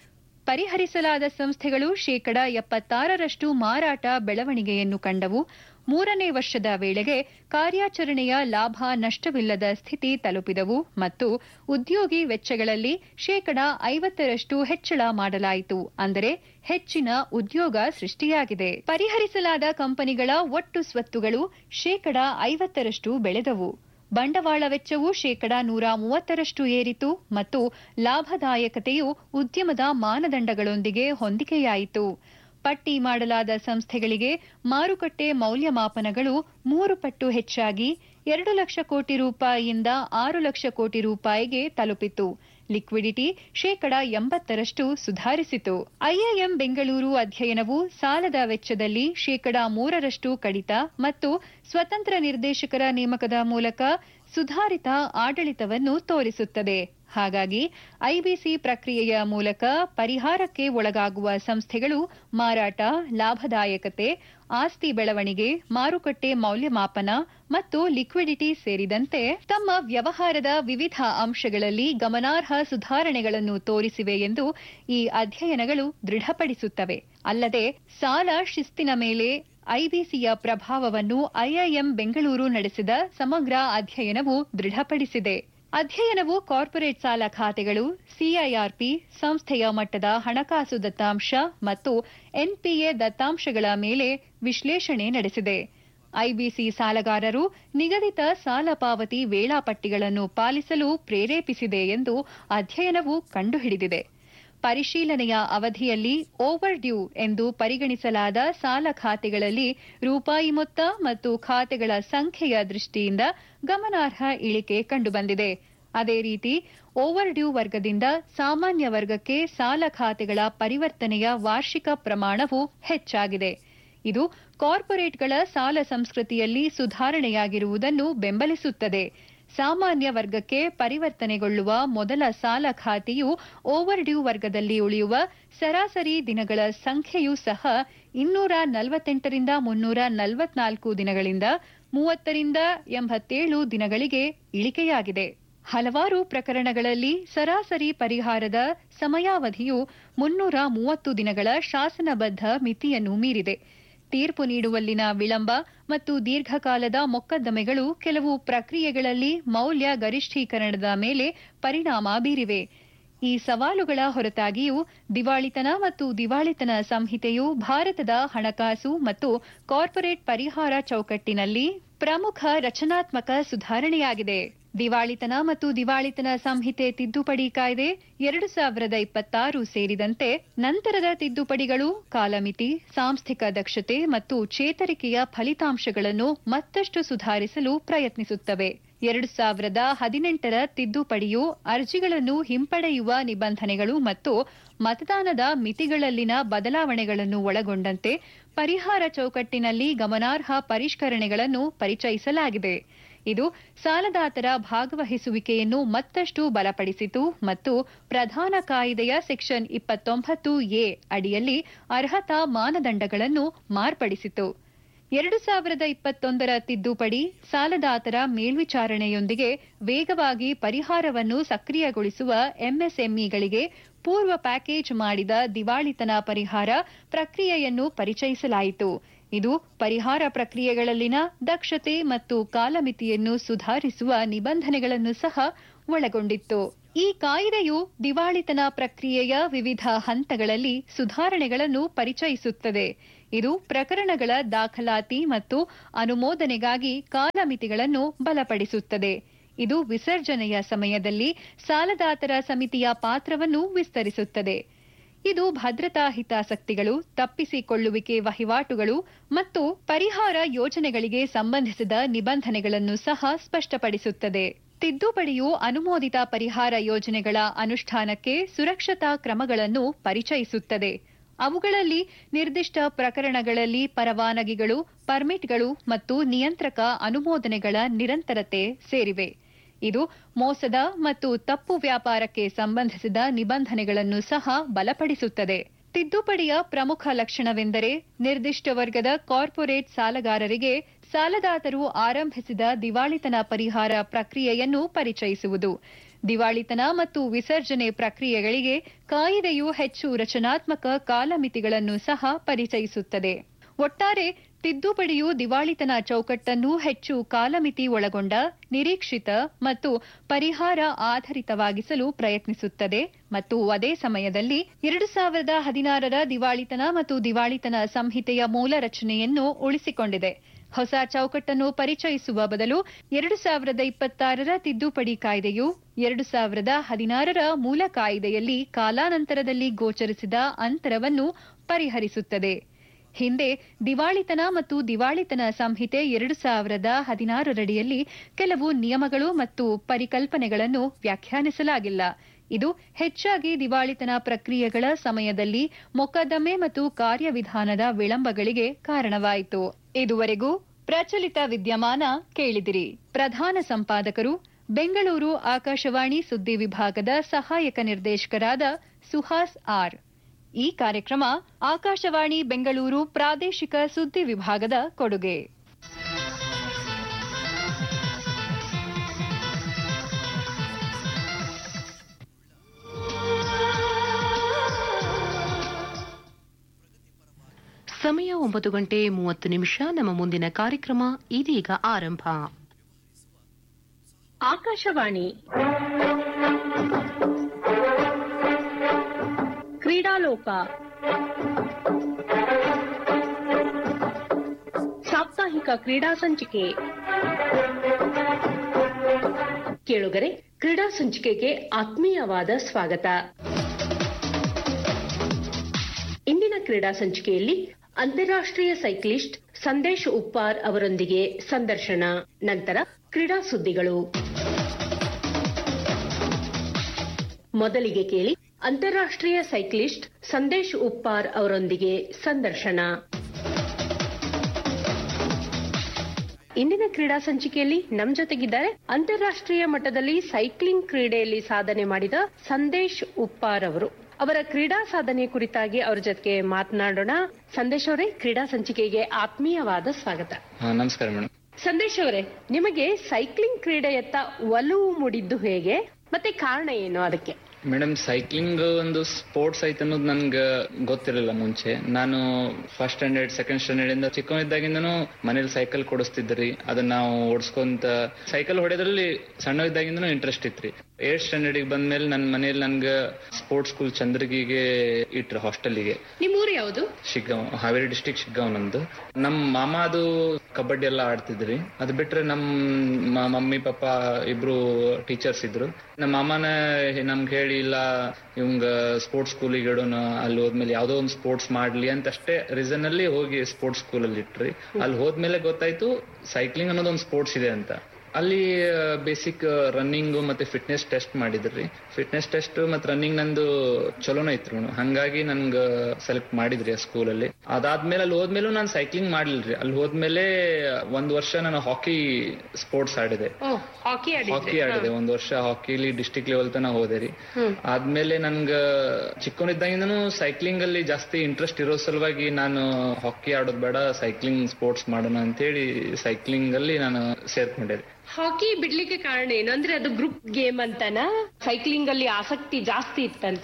ಪರಿಹರಿಸಲಾದ ಸಂಸ್ಥೆಗಳು ಶೇಕಡಾ ಎಪ್ಪತ್ತಾರರಷ್ಟು ಮಾರಾಟ ಬೆಳವಣಿಗೆಯನ್ನು ಕಂಡವು. ಮೂರನೇ ವರ್ಷದ ವೇಳೆಗೆ ಕಾರ್ಯಾಚರಣೆಯ ಲಾಭ ನಷ್ಟವಿಲ್ಲದ ಸ್ಥಿತಿ ತಲುಪಿದವು ಮತ್ತು ಉದ್ಯೋಗಿ ವೆಚ್ಚಗಳಲ್ಲಿ ಶೇಕಡಾ ಐವತ್ತರಷ್ಟು ಹೆಚ್ಚಳ ಮಾಡಲಾಯಿತು. ಅಂದರೆ ಹೆಚ್ಚಿನ ಉದ್ಯೋಗ ಸೃಷ್ಟಿಯಾಗಿದೆ. ಪರಿಹರಿಸಲಾದ ಕಂಪನಿಗಳ ಒಟ್ಟು ಸ್ವತ್ತುಗಳು ಶೇಕಡಾ ಐವತ್ತರಷ್ಟು ಬೆಳೆದವು. ಬಂಡವಾಳ ವೆಚ್ಚವು ಶೇಕಡಾ ನೂರ ಮೂವತ್ತರಷ್ಟು ಏರಿತು ಮತ್ತು ಲಾಭದಾಯಕತೆಯು ಉದ್ಯಮದ ಮಾನದಂಡಗಳೊಂದಿಗೆ ಹೊಂದಿಕೆಯಾಯಿತು. ಪಟ್ಟಿ ಮಾಡಲಾದ ಸಂಸ್ಥೆಗಳಿಗೆ ಮಾರುಕಟ್ಟೆ ಮೌಲ್ಯಮಾಪನಗಳು ಮೂರು ಪಟ್ಟು ಹೆಚ್ಚಾಗಿ ಎರಡು ಲಕ್ಷ ಕೋಟಿ ರೂಪಾಯಿಯಿಂದ ಆರು ಲಕ್ಷ ಕೋಟಿ ರೂಪಾಯಿಗೆ ತಲುಪಿತು. ಲಿಕ್ವಿಡಿಟಿ ಶೇಕಡಾ ಎಂಬತ್ತರಷ್ಟು ಸುಧಾರಿಸಿತು. ಐಐಎಂ ಬೆಂಗಳೂರು ಅಧ್ಯಯನವು ಸಾಲದ ವೆಚ್ಚದಲ್ಲಿ ಶೇಕಡಾ ಮೂರರಷ್ಟು ಕಡಿತ ಮತ್ತು ಸ್ವತಂತ್ರ ನಿರ್ದೇಶಕರ ನೇಮಕದ ಮೂಲಕ ಸುಧಾರಿತ ಆಡಳಿತವನ್ನು ತೋರಿಸುತ್ತದೆ. ಹಾಗಾಗಿ ಐಬಿಸಿ ಪ್ರಕ್ರಿಯೆಯ ಮೂಲಕ ಪರಿಹಾರಕ್ಕೆ ಒಳಗಾಗುವ ಸಂಸ್ಥೆಗಳು ಮಾರಾಟ, ಲಾಭದಾಯಕತೆ, ಆಸ್ತಿ ಬೆಳವಣಿಗೆ, ಮಾರುಕಟ್ಟೆ ಮೌಲ್ಯಮಾಪನ ಮತ್ತು ಲಿಕ್ವಿಡಿಟಿ ಸೇರಿದಂತೆ ತಮ್ಮ ವ್ಯವಹಾರದ ವಿವಿಧ ಅಂಶಗಳಲ್ಲಿ ಗಮನಾರ್ಹ ಸುಧಾರಣೆಗಳನ್ನು ತೋರಿಸಿವೆ ಎಂದು ಈ ಅಧ್ಯಯನಗಳು ದೃಢಪಡಿಸುತ್ತವೆ. ಅಲ್ಲದೆ ಸಾಲ ಶಿಸ್ತಿನ ಮೇಲೆ ಐಬಿಸಿಯ ಪ್ರಭಾವವನ್ನು ಐಐಎಂ ಬೆಂಗಳೂರು ನಡೆಸಿದ ಸಮಗ್ರ ಅಧ್ಯಯನವು ದೃಢಪಡಿಸಿದೆ. ಅಧ್ಯಯನವು ಕಾರ್ಪೊರೇಟ್ ಸಾಲ ಖಾತೆಗಳು, ಸಿಐಆರ್ಪಿ, ಸಂಸ್ಥೆಯ ಮಟ್ಟದ ಹಣಕಾಸು ದತ್ತಾಂಶ ಮತ್ತು ಎನ್ಪಿಎ ದತ್ತಾಂಶಗಳ ಮೇಲೆ ವಿಶ್ಲೇಷಣೆ ನಡೆಸಿದೆ. ಐಬಿಸಿ ಸಾಲಗಾರರು ನಿಗದಿತ ಸಾಲ ಪಾವತಿ ವೇಳಾಪಟ್ಟಿಗಳನ್ನು ಪಾಲಿಸಲು ಪ್ರೇರೇಪಿಸಿದೆ ಎಂದು ಅಧ್ಯಯನವು ಕಂಡುಹಿಡಿದಿದೆ. ಪರಿಶೀಲನೆಯ ಅವಧಿಯಲ್ಲಿ ಓವರ್ ಡ್ಯೂ ಎಂದು ಪರಿಗಣಿಸಲಾದ ಸಾಲ ಖಾತೆಗಳಲ್ಲಿ ರೂಪಾಯಿ ಮೊತ್ತ ಮತ್ತು ಖಾತೆಗಳ ಸಂಖ್ಯೆಯ ದೃಷ್ಟಿಯಿಂದ ಗಮನಾರ್ಹ ಇಳಿಕೆ ಕಂಡುಬಂದಿದೆ. ಅದೇ ರೀತಿ ಓವರ್ ಡ್ಯೂ ವರ್ಗದಿಂದ ಸಾಮಾನ್ಯ ವರ್ಗಕ್ಕೆ ಸಾಲ ಖಾತೆಗಳ ಪರಿವರ್ತನೆಯ ವಾರ್ಷಿಕ ಪ್ರಮಾಣವು ಹೆಚ್ಚಾಗಿದೆ. ಇದು ಕಾರ್ಪೊರೇಟ್ಗಳ ಸಾಲ ಸಂಸ್ಕೃತಿಯಲ್ಲಿ ಸುಧಾರಣೆಯಾಗಿರುವುದನ್ನು ಬೆಂಬಲಿಸುತ್ತದೆ. ಸಾಮಾನ್ಯ ವರ್ಗಕ್ಕೆ ಪರಿವರ್ತನೆಗೊಳ್ಳುವ ಮೊದಲ ಸಾಲ ಖಾತೆಯು ಓವರ್ ಡ್ಯೂ ವರ್ಗದಲ್ಲಿ ಉಳಿಯುವ ಸರಾಸರಿ ದಿನಗಳ ಸಂಖ್ಯೆಯೂ ಸಹ ಇನ್ನೂರ ನಲವತ್ತೆಂಟರಿಂದ ಮುನ್ನೂರ ನಲವತ್ನಾಲ್ಕು ದಿನಗಳಿಂದ ಮೂವತ್ತರಿಂದ ಎಂಬತ್ತೇಳು ದಿನಗಳಿಗೆ ಇಳಿಕೆಯಾಗಿದೆ. ಹಲವಾರು ಪ್ರಕರಣಗಳಲ್ಲಿ ಸರಾಸರಿ ಪರಿಹಾರದ ಸಮಯಾವಧಿಯು ಮುನ್ನೂರ ಮೂವತ್ತು ದಿನಗಳ ಶಾಸನಬದ್ಧ ಮಿತಿಯನ್ನು ಮೀರಿದೆ. ತೀರ್ಪು ನೀಡುವಲ್ಲಿನ ವಿಳಂಬ ಮತ್ತು ದೀರ್ಘಕಾಲದ ಮೊಕದ್ದಮೆಗಳು ಕೆಲವು ಪ್ರಕ್ರಿಯೆಗಳಲ್ಲಿ ಮೌಲ್ಯ ಗರಿಷ್ಠೀಕರಣದ ಮೇಲೆ ಪರಿಣಾಮ ಬೀರಿವೆ. ಈ ಸವಾಲುಗಳ ಹೊರತಾಗಿಯೂ ದಿವಾಳಿತನ ಮತ್ತು ದಿವಾಳಿತನ ಸಂಹಿತೆಯು ಭಾರತದ ಹಣಕಾಸು ಮತ್ತು ಕಾರ್ಪೊರೇಟ್ ಪರಿಹಾರ ಚೌಕಟ್ಟಿನಲ್ಲಿ ಪ್ರಮುಖ ರಚನಾತ್ಮಕ ಸುಧಾರಣೆಯಾಗಿದೆ. ದಿವಾಳಿತನ ಮತ್ತು ದಿವಾಳಿತನ ಸಂಹಿತೆ ತಿದ್ದುಪಡಿ ಕಾಯ್ದೆ ಎರಡು ಸಾವಿರದ ಇಪ್ಪತ್ತಾರು ಸೇರಿದಂತೆ ನಂತರದ ತಿದ್ದುಪಡಿಗಳು ಕಾಲಮಿತಿ, ಸಾಂಸ್ಥಿಕ ದಕ್ಷತೆ ಮತ್ತು ಚೇತರಿಕೆಯ ಫಲಿತಾಂಶಗಳನ್ನು ಮತ್ತಷ್ಟು ಸುಧಾರಿಸಲು ಪ್ರಯತ್ನಿಸುತ್ತವೆ. ಎರಡು ಸಾವಿರದ ಹದಿನೆಂಟರ ತಿದ್ದುಪಡಿಯು ಅರ್ಜಿಗಳನ್ನು ಹಿಂಪಡೆಯುವ ನಿಬಂಧನೆಗಳು ಮತ್ತು ಮತದಾನದ ಮಿತಿಗಳಲ್ಲಿನ ಬದಲಾವಣೆಗಳನ್ನು ಒಳಗೊಂಡಂತೆ ಪರಿಹಾರ ಚೌಕಟ್ಟಿನಲ್ಲಿ ಗಮನಾರ್ಹ ಪರಿಷ್ಕರಣೆಗಳನ್ನು ಪರಿಚಯಿಸಲಾಗಿದೆ. ಇದು ಸಾಲದಾತರ ಭಾಗವಹಿಸುವಿಕೆಯನ್ನು ಮತ್ತಷ್ಟು ಬಲಪಡಿಸಿತು ಮತ್ತು ಪ್ರಧಾನ ಕಾಯಿದೆಯ ಸೆಕ್ಷನ್ ಇಪ್ಪತ್ತೊಂಬತ್ತು ಎ ಅಡಿಯಲ್ಲಿ ಅರ್ಹತಾ ಮಾನದಂಡಗಳನ್ನು ಮಾರ್ಪಡಿಸಿತು. ಎರಡು ಸಾವಿರದ ಇಪ್ಪತ್ತೊಂದರ ತಿದ್ದುಪಡಿ ಸಾಲದಾತರ ಮೇಲ್ವಿಚಾರಣೆಯೊಂದಿಗೆ ವೇಗವಾಗಿ ಪರಿಹಾರವನ್ನು ಸಕ್ರಿಯಗೊಳಿಸುವ ಎಂಎಸ್ಎಂಇಗಳಿಗೆ ಪೂರ್ವ ಪ್ಯಾಕೇಜ್ ಮಾಡಿದ ದಿವಾಳಿತನ ಪರಿಹಾರ ಪ್ರಕ್ರಿಯೆಯನ್ನು ಪರಿಚಯಿಸಲಾಯಿತು. ಇದು ಪರಿಹಾರ ಪ್ರಕ್ರಿಯೆಗಳಲ್ಲಿನ ದಕ್ಷತೆ ಮತ್ತು ಕಾಲಮಿತಿಯನ್ನು ಸುಧಾರಿಸುವ ನಿಬಂಧನೆಗಳನ್ನು ಸಹ ಒಳಗೊಂಡಿತ್ತು. ಈ ಕಾಯ್ದೆಯು ದಿವಾಳಿತನ ಪ್ರಕ್ರಿಯೆಯ ವಿವಿಧ ಹಂತಗಳಲ್ಲಿ ಸುಧಾರಣೆಗಳನ್ನು ಪರಿಚಯಿಸುತ್ತದೆ. ಇದು ಪ್ರಕರಣಗಳ ದಾಖಲಾತಿ ಮತ್ತು ಅನುಮೋದನೆಗಾಗಿ ಕಾಲಮಿತಿಗಳನ್ನು ಬಲಪಡಿಸುತ್ತದೆ. ಇದು ವಿಸರ್ಜನೆಯ ಸಮಯದಲ್ಲಿ ಸಾಲದಾತರ ಸಮಿತಿಯ ಪಾತ್ರವನ್ನು ವಿಸ್ತರಿಸುತ್ತದೆ. ಇದು ಭದ್ರತಾ ಹಿತಾಸಕ್ತಿಗಳು, ತಪ್ಪಿಸಿಕೊಳ್ಳುವಿಕೆ ವಹಿವಾಟುಗಳು ಮತ್ತು ಪರಿಹಾರ ಯೋಜನೆಗಳಿಗೆ ಸಂಬಂಧಿಸಿದ ನಿಬಂಧನೆಗಳನ್ನು ಸಹ ಸ್ಪಷ್ಟಪಡಿಸುತ್ತದೆ. ತಿದ್ದುಪಡಿಯು ಅನುಮೋದಿತ ಪರಿಹಾರ ಯೋಜನೆಗಳ ಅನುಷ್ಠಾನಕ್ಕೆ ಸುರಕ್ಷತಾ ಕ್ರಮಗಳನ್ನು ಪರಿಚಯಿಸುತ್ತದೆ. ಅವುಗಳಲ್ಲಿ ನಿರ್ದಿಷ್ಟ ಪ್ರಕರಣಗಳಲ್ಲಿ ಪರವಾನಗಿಗಳು, ಪರ್ಮಿಟ್ಗಳು ಮತ್ತು ನಿಯಂತ್ರಕ ಅನುಮೋದನೆಗಳ ನಿರಂತರತೆ ಸೇರಿವೆ. ಇದು ಮೋಸದ ಮತ್ತು ತಪ್ಪು ವ್ಯಾಪಾರಕ್ಕೆ ಸಂಬಂಧಿಸಿದ ನಿಬಂಧನೆಗಳನ್ನು ಸಹ ಬಲಪಡಿಸುತ್ತದೆ. ತಿದ್ದುಪಡಿಯ ಪ್ರಮುಖ ಲಕ್ಷಣವೆಂದರೆ ನಿರ್ದಿಷ್ಟ ವರ್ಗದ ಕಾರ್ಪೊರೇಟ್ ಸಾಲಗಾರರಿಗೆ ಸಾಲದಾತರು ಆರಂಭಿಸಿದ ದಿವಾಳಿತನ ಪರಿಹಾರ ಪ್ರಕ್ರಿಯೆಯನ್ನು ಪರಿಚಯಿಸುವುದು. ದಿವಾಳಿತನ ಮತ್ತು ವಿಸರ್ಜನೆ ಪ್ರಕ್ರಿಯೆಗಳಿಗೆ ಕಾಯಿದೆಯು ಹೆಚ್ಚು ರಚನಾತ್ಮಕ ಕಾಲಮಿತಿಗಳನ್ನು ಸಹ ಪರಿಚಯಿಸುತ್ತದೆ. ಒಟ್ಟಾರೆ ತಿದ್ದುಪಡಿಯು ದಿವಾಳಿತನ ಚೌಕಟ್ಟನ್ನು ಹೆಚ್ಚು ಕಾಲಮಿತಿ ಒಳಗೊಂಡ, ನಿರೀಕ್ಷಿತ ಮತ್ತು ಪರಿಹಾರ ಆಧಾರಿತವಾಗಿಸಲು ಪ್ರಯತ್ನಿಸುತ್ತದೆ ಮತ್ತು ಅದೇ ಸಮಯದಲ್ಲಿ ಎರಡು ಸಾವಿರದ ಹದಿನಾರರ ದಿವಾಳಿತನ ಮತ್ತು ದಿವಾಳಿತನ ಸಂಹಿತೆಯ ಮೂಲ ರಚನೆಯನ್ನು ಉಳಿಸಿಕೊಂಡಿದೆ. ಹೊಸ ಚೌಕಟ್ಟನ್ನು ಪರಿಚಯಿಸುವ ಬದಲು ಎರಡು ಸಾವಿರದ ಇಪ್ಪತ್ತಾರರ ತಿದ್ದುಪಡಿ ಕಾಯ್ದೆಯು ಎರಡು ಸಾವಿರದ ಹದಿನಾರರ ಮೂಲ ಕಾಯ್ದೆಯಲ್ಲಿ ಕಾಲಾನಂತರದಲ್ಲಿ ಗೋಚರಿಸಿದ ಅಂತರವನ್ನು ಪರಿಹರಿಸುತ್ತದೆ. ಹಿಂದೆ ದಿವಾಳಿತನ ಮತ್ತು ದಿವಾಳಿತನ ಸಂಹಿತೆ ಎರಡು ಸಾವಿರದ ಹದಿನಾರರಡಿಯಲ್ಲಿ ಕೆಲವು ನಿಯಮಗಳು ಮತ್ತು ಪರಿಕಲ್ಪನೆಗಳನ್ನು ವ್ಯಾಖ್ಯಾನಿಸಲಾಗಿಲ್ಲ. ಇದು ಹೆಚ್ಚಾಗಿ ದಿವಾಳಿತನ ಪ್ರಕ್ರಿಯೆಗಳ ಸಮಯದಲ್ಲಿ ಮೊಕದ್ದಮೆ ಮತ್ತು ಕಾರ್ಯವಿಧಾನದ ವಿಳಂಬಗಳಿಗೆ ಕಾರಣವಾಯಿತು. ಇದುವರೆಗೂ ಪ್ರಚಲಿತ ವಿದ್ಯಮಾನ ಕೇಳಿದಿರಿ. ಪ್ರಧಾನ ಸಂಪಾದಕರು ಬೆಂಗಳೂರು ಆಕಾಶವಾಣಿ ಸುದ್ದಿ ವಿಭಾಗದ ಸಹಾಯಕ ನಿರ್ದೇಶಕರಾದ ಸುಹಾಸ್ ಆರ್. ಈ ಕಾರ್ಯಕ್ರಮ ಆಕಾಶವಾಣಿ ಬೆಂಗಳೂರು ಪ್ರಾದೇಶಿಕ ಸುದ್ದಿ ವಿಭಾಗದ ಕೊಡುಗೆ. ಸಮಯ ಒಂಬತ್ತು ಗಂಟೆ ಮೂವತ್ತು ನಿಮಿಷ. ನಮ್ಮ ಮುಂದಿನ ಕಾರ್ಯಕ್ರಮ ಇದೀಗ ಆರಂಭ. ಆಕಾಶವಾಣಿ ಕ್ರೀಡಾಲೋಕ, ಸಾಪ್ತಾಹಿಕ ಕ್ರೀಡಾ ಸಂಚಿಕೆ. ಕೇಳುಗರೆ, ಕ್ರೀಡಾ ಸಂಚಿಕೆಗೆ ಆತ್ಮೀಯವಾದ ಸ್ವಾಗತ. ಇಂದಿನ ಕ್ರೀಡಾ ಸಂಚಿಕೆಯಲ್ಲಿ ಅಂತಾರಾಷ್ಟ್ರೀಯ ಸೈಕ್ಲಿಸ್ಟ್ ಸಂದೇಶ್ ಉಪ್ಪಾರ್ ಅವರೊಂದಿಗೆ ಸಂದರ್ಶನ, ನಂತರ ಕ್ರೀಡಾ ಸುದ್ದಿಗಳು. ಮೊದಲಿಗೆ ಕೇಳಿ ಅಂತಾರಾಷ್ಟ್ರೀಯ ಸೈಕ್ಲಿಸ್ಟ್ ಸಂದೇಶ್ ಉಪ್ಪಾರ್ ಅವರೊಂದಿಗೆ ಸಂದರ್ಶನ. ಇಂದಿನ ಕ್ರೀಡಾ ಸಂಚಿಕೆಯಲ್ಲಿ ನಮ್ ಜೊತೆಗಿದ್ದಾರೆ ಅಂತಾರಾಷ್ಟ್ರೀಯ ಮಟ್ಟದಲ್ಲಿ ಸೈಕ್ಲಿಂಗ್ ಕ್ರೀಡೆಯಲ್ಲಿ ಸಾಧನೆ ಮಾಡಿದ ಸಂದೇಶ್ ಉಪ್ಪಾರ್ ಅವರು. ಅವರ ಕ್ರೀಡಾ ಸಾಧನೆ ಕುರಿತಾಗಿ ಅವರ ಜೊತೆಗೆ ಮಾತನಾಡೋಣ. ಸಂದೇಶ್ ಅವರೇ, ಕ್ರೀಡಾ ಸಂಚಿಕೆಗೆ ಆತ್ಮೀಯವಾದ ಸ್ವಾಗತ. ನಮಸ್ಕಾರ ಮೇಡಮ್. ಸಂದೇಶ್ ಅವರೇ, ನಿಮಗೆ ಸೈಕ್ಲಿಂಗ್ ಕ್ರೀಡೆಯತ್ತ ಒಲವು ಮೂಡಿದ್ದು ಹೇಗೆ ಮತ್ತೆ ಕಾರಣ ಏನು ಅದಕ್ಕೆ? ಮೇಡಮ್, ಸೈಕ್ಲಿಂಗ್ ಒಂದು ಸ್ಪೋರ್ಟ್ಸ್ ಐತೆ ಅನ್ನೋದು ನನ್ಗೆ ಗೊತ್ತಿರಲಿಲ್ಲ ಮುಂಚೆ. ನಾನು ಫಸ್ಟ್ ಸ್ಟ್ಯಾಂಡರ್ಡ್ ಸೆಕೆಂಡ್ ಸ್ಟ್ಯಾಂಡರ್ಡ್ ಇಂದ ಚಿಕ್ಕವನಿದ್ದಾಗಿಂದನೂ ಮನೇಲಿ ಸೈಕಲ್ ಕೊಡಿಸ್ತಿದ್ರಿ. ಅದನ್ನ ನಾವು ಓಡಿಸ್ಕೊಂತ ಸೈಕಲ್ ಹೊಡೆದ್ರಲ್ಲಿ ಸಣ್ಣ ಇದ್ದಾಗಿಂದನೂ ಇಂಟ್ರೆಸ್ಟ್ ಇತ್ರಿ. ಏಟ್ ಸ್ಟ್ಯಾಂಡರ್ಡ್ ಬಂದ್ಮೇಲೆ ನನ್ನ ಮನೇಲಿ ನನ್ಗೆ ಸ್ಪೋರ್ಟ್ಸ್ ಸ್ಕೂಲ್ ಚಂದ್ರಗಿಗೆ ಇಟ್ರು, ಹಾಸ್ಟೆಲ್ಗೆ. ನಿಮ್ಮ ಊರು ಯಾವುದು? ಶಿಗ್ಗಾಂವ್, ಹಾವೇರಿ ಡಿಸ್ಟಿಕ್ ಶಿಗ್ಗಾಂವ್ ನಮ್ದು. ನಮ್ ಮಾಮ ಅದು ಕಬಡ್ಡಿ ಎಲ್ಲ ಆಡ್ತಿದ್ರಿ. ಅದ್ ಬಿಟ್ರೆ ನಮ್ ಮಮ್ಮಿ ಪಾಪ ಇಬ್ರು ಟೀಚರ್ಸ್ ಇದ್ರು. ನಮ್ಮ ಮಾಮನ ನಮ್ಗೆ ಹೇಳಿ, ಇಲ್ಲ ಇವಂಗ ಸ್ಪೋರ್ಟ್ಸ್ ಸ್ಕೂಲಿಗೆ ಇಡೋಣ, ಅಲ್ಲಿ ಹೋದ್ಮೇಲೆ ಯಾವ್ದೋ ಒಂದು ಸ್ಪೋರ್ಟ್ಸ್ ಮಾಡ್ಲಿ ಅಂತ ಅಷ್ಟೇ ರೀಸನ್ ಅಲ್ಲಿ ಹೋಗಿ ಸ್ಪೋರ್ಟ್ಸ್ ಸ್ಕೂಲ್ ಅಲ್ಲಿ ಇಟ್ರಿ. ಅಲ್ಲಿ ಹೋದ್ಮೇಲೆ ಗೊತ್ತಾಯ್ತು ಸೈಕ್ಲಿಂಗ್ ಅನ್ನೋದು ಒಂದು ಸ್ಪೋರ್ಟ್ಸ್ ಇದೆ ಅಂತ. ಅಲ್ಲಿ ಬೇಸಿಕ್ ರನ್ನಿಂಗ್ ಮತ್ತೆ ಫಿಟ್ನೆಸ್ ಟೆಸ್ಟ್ ಮಾಡಿದ್ರಿ. ಫಿಟ್ನೆಸ್ ಟೆಸ್ಟ್ ಮತ್ತೆ ರನ್ನಿಂಗ್ ನಂದು ಚಲೋನ ಇತ್ತು, ಹಂಗಾಗಿ ನನ್ಗ ಸೆಲೆಕ್ಟ್ ಮಾಡಿದ್ರಿ ಆ ಸ್ಕೂಲ್ ಅಲ್ಲಿ. ಅದಾದ್ಮೇಲೆ ಅಲ್ಲಿ ಹೋದ್ಮೇಲೂ ನಾನು ಸೈಕ್ಲಿಂಗ್ ಮಾಡ್ಲಿಲ್ರಿ. ಅಲ್ಲಿ ಹೋದ್ಮೇಲೆ ಒಂದ್ ವರ್ಷ ನಾನು ಹಾಕಿ ಸ್ಪೋರ್ಟ್ಸ್ ಆಡಿದೆ. ಹಾಕಿ ಆಡಿದೆ ಒಂದ್ ವರ್ಷ. ಹಾಕಿಲಿ ಡಿಸ್ಟಿಕ್ ಲೆವೆಲ್ ತನ ಹೋದೆ ರೀ. ಆದ್ಮೇಲೆ ನನ್ಗ ಚಿಕ್ಕವನಿದ್ದಾಗಿಂದನೂ ಸೈಕ್ಲಿಂಗ್ ಅಲ್ಲಿ ಜಾಸ್ತಿ ಇಂಟ್ರೆಸ್ಟ್ ಇರೋ ಸಲುವಾಗಿ ನಾನು ಹಾಕಿ ಆಡೋದ್ ಬೇಡ, ಸೈಕ್ಲಿಂಗ್ ಸ್ಪೋರ್ಟ್ಸ್ ಮಾಡೋಣ ಅಂತೇಳಿ ಸೈಕ್ಲಿಂಗ್ ಅಲ್ಲಿ ನಾನು ಸೇರ್ಕೊಂಡೆ. ಹಾಕಿ ಬಿಡ್ಲಿಕ್ಕೆ ಕಾರಣ ಏನು? ಅಂದ್ರೆ ಅದು ಗ್ರೂಪ್ ಗೇಮ್ ಅಂತನಾ, ಸೈಕ್ಲಿಂಗ್ ಅಲ್ಲಿ ಆಸಕ್ತಿ ಜಾಸ್ತಿ ಇತ್ತಂತನಾ?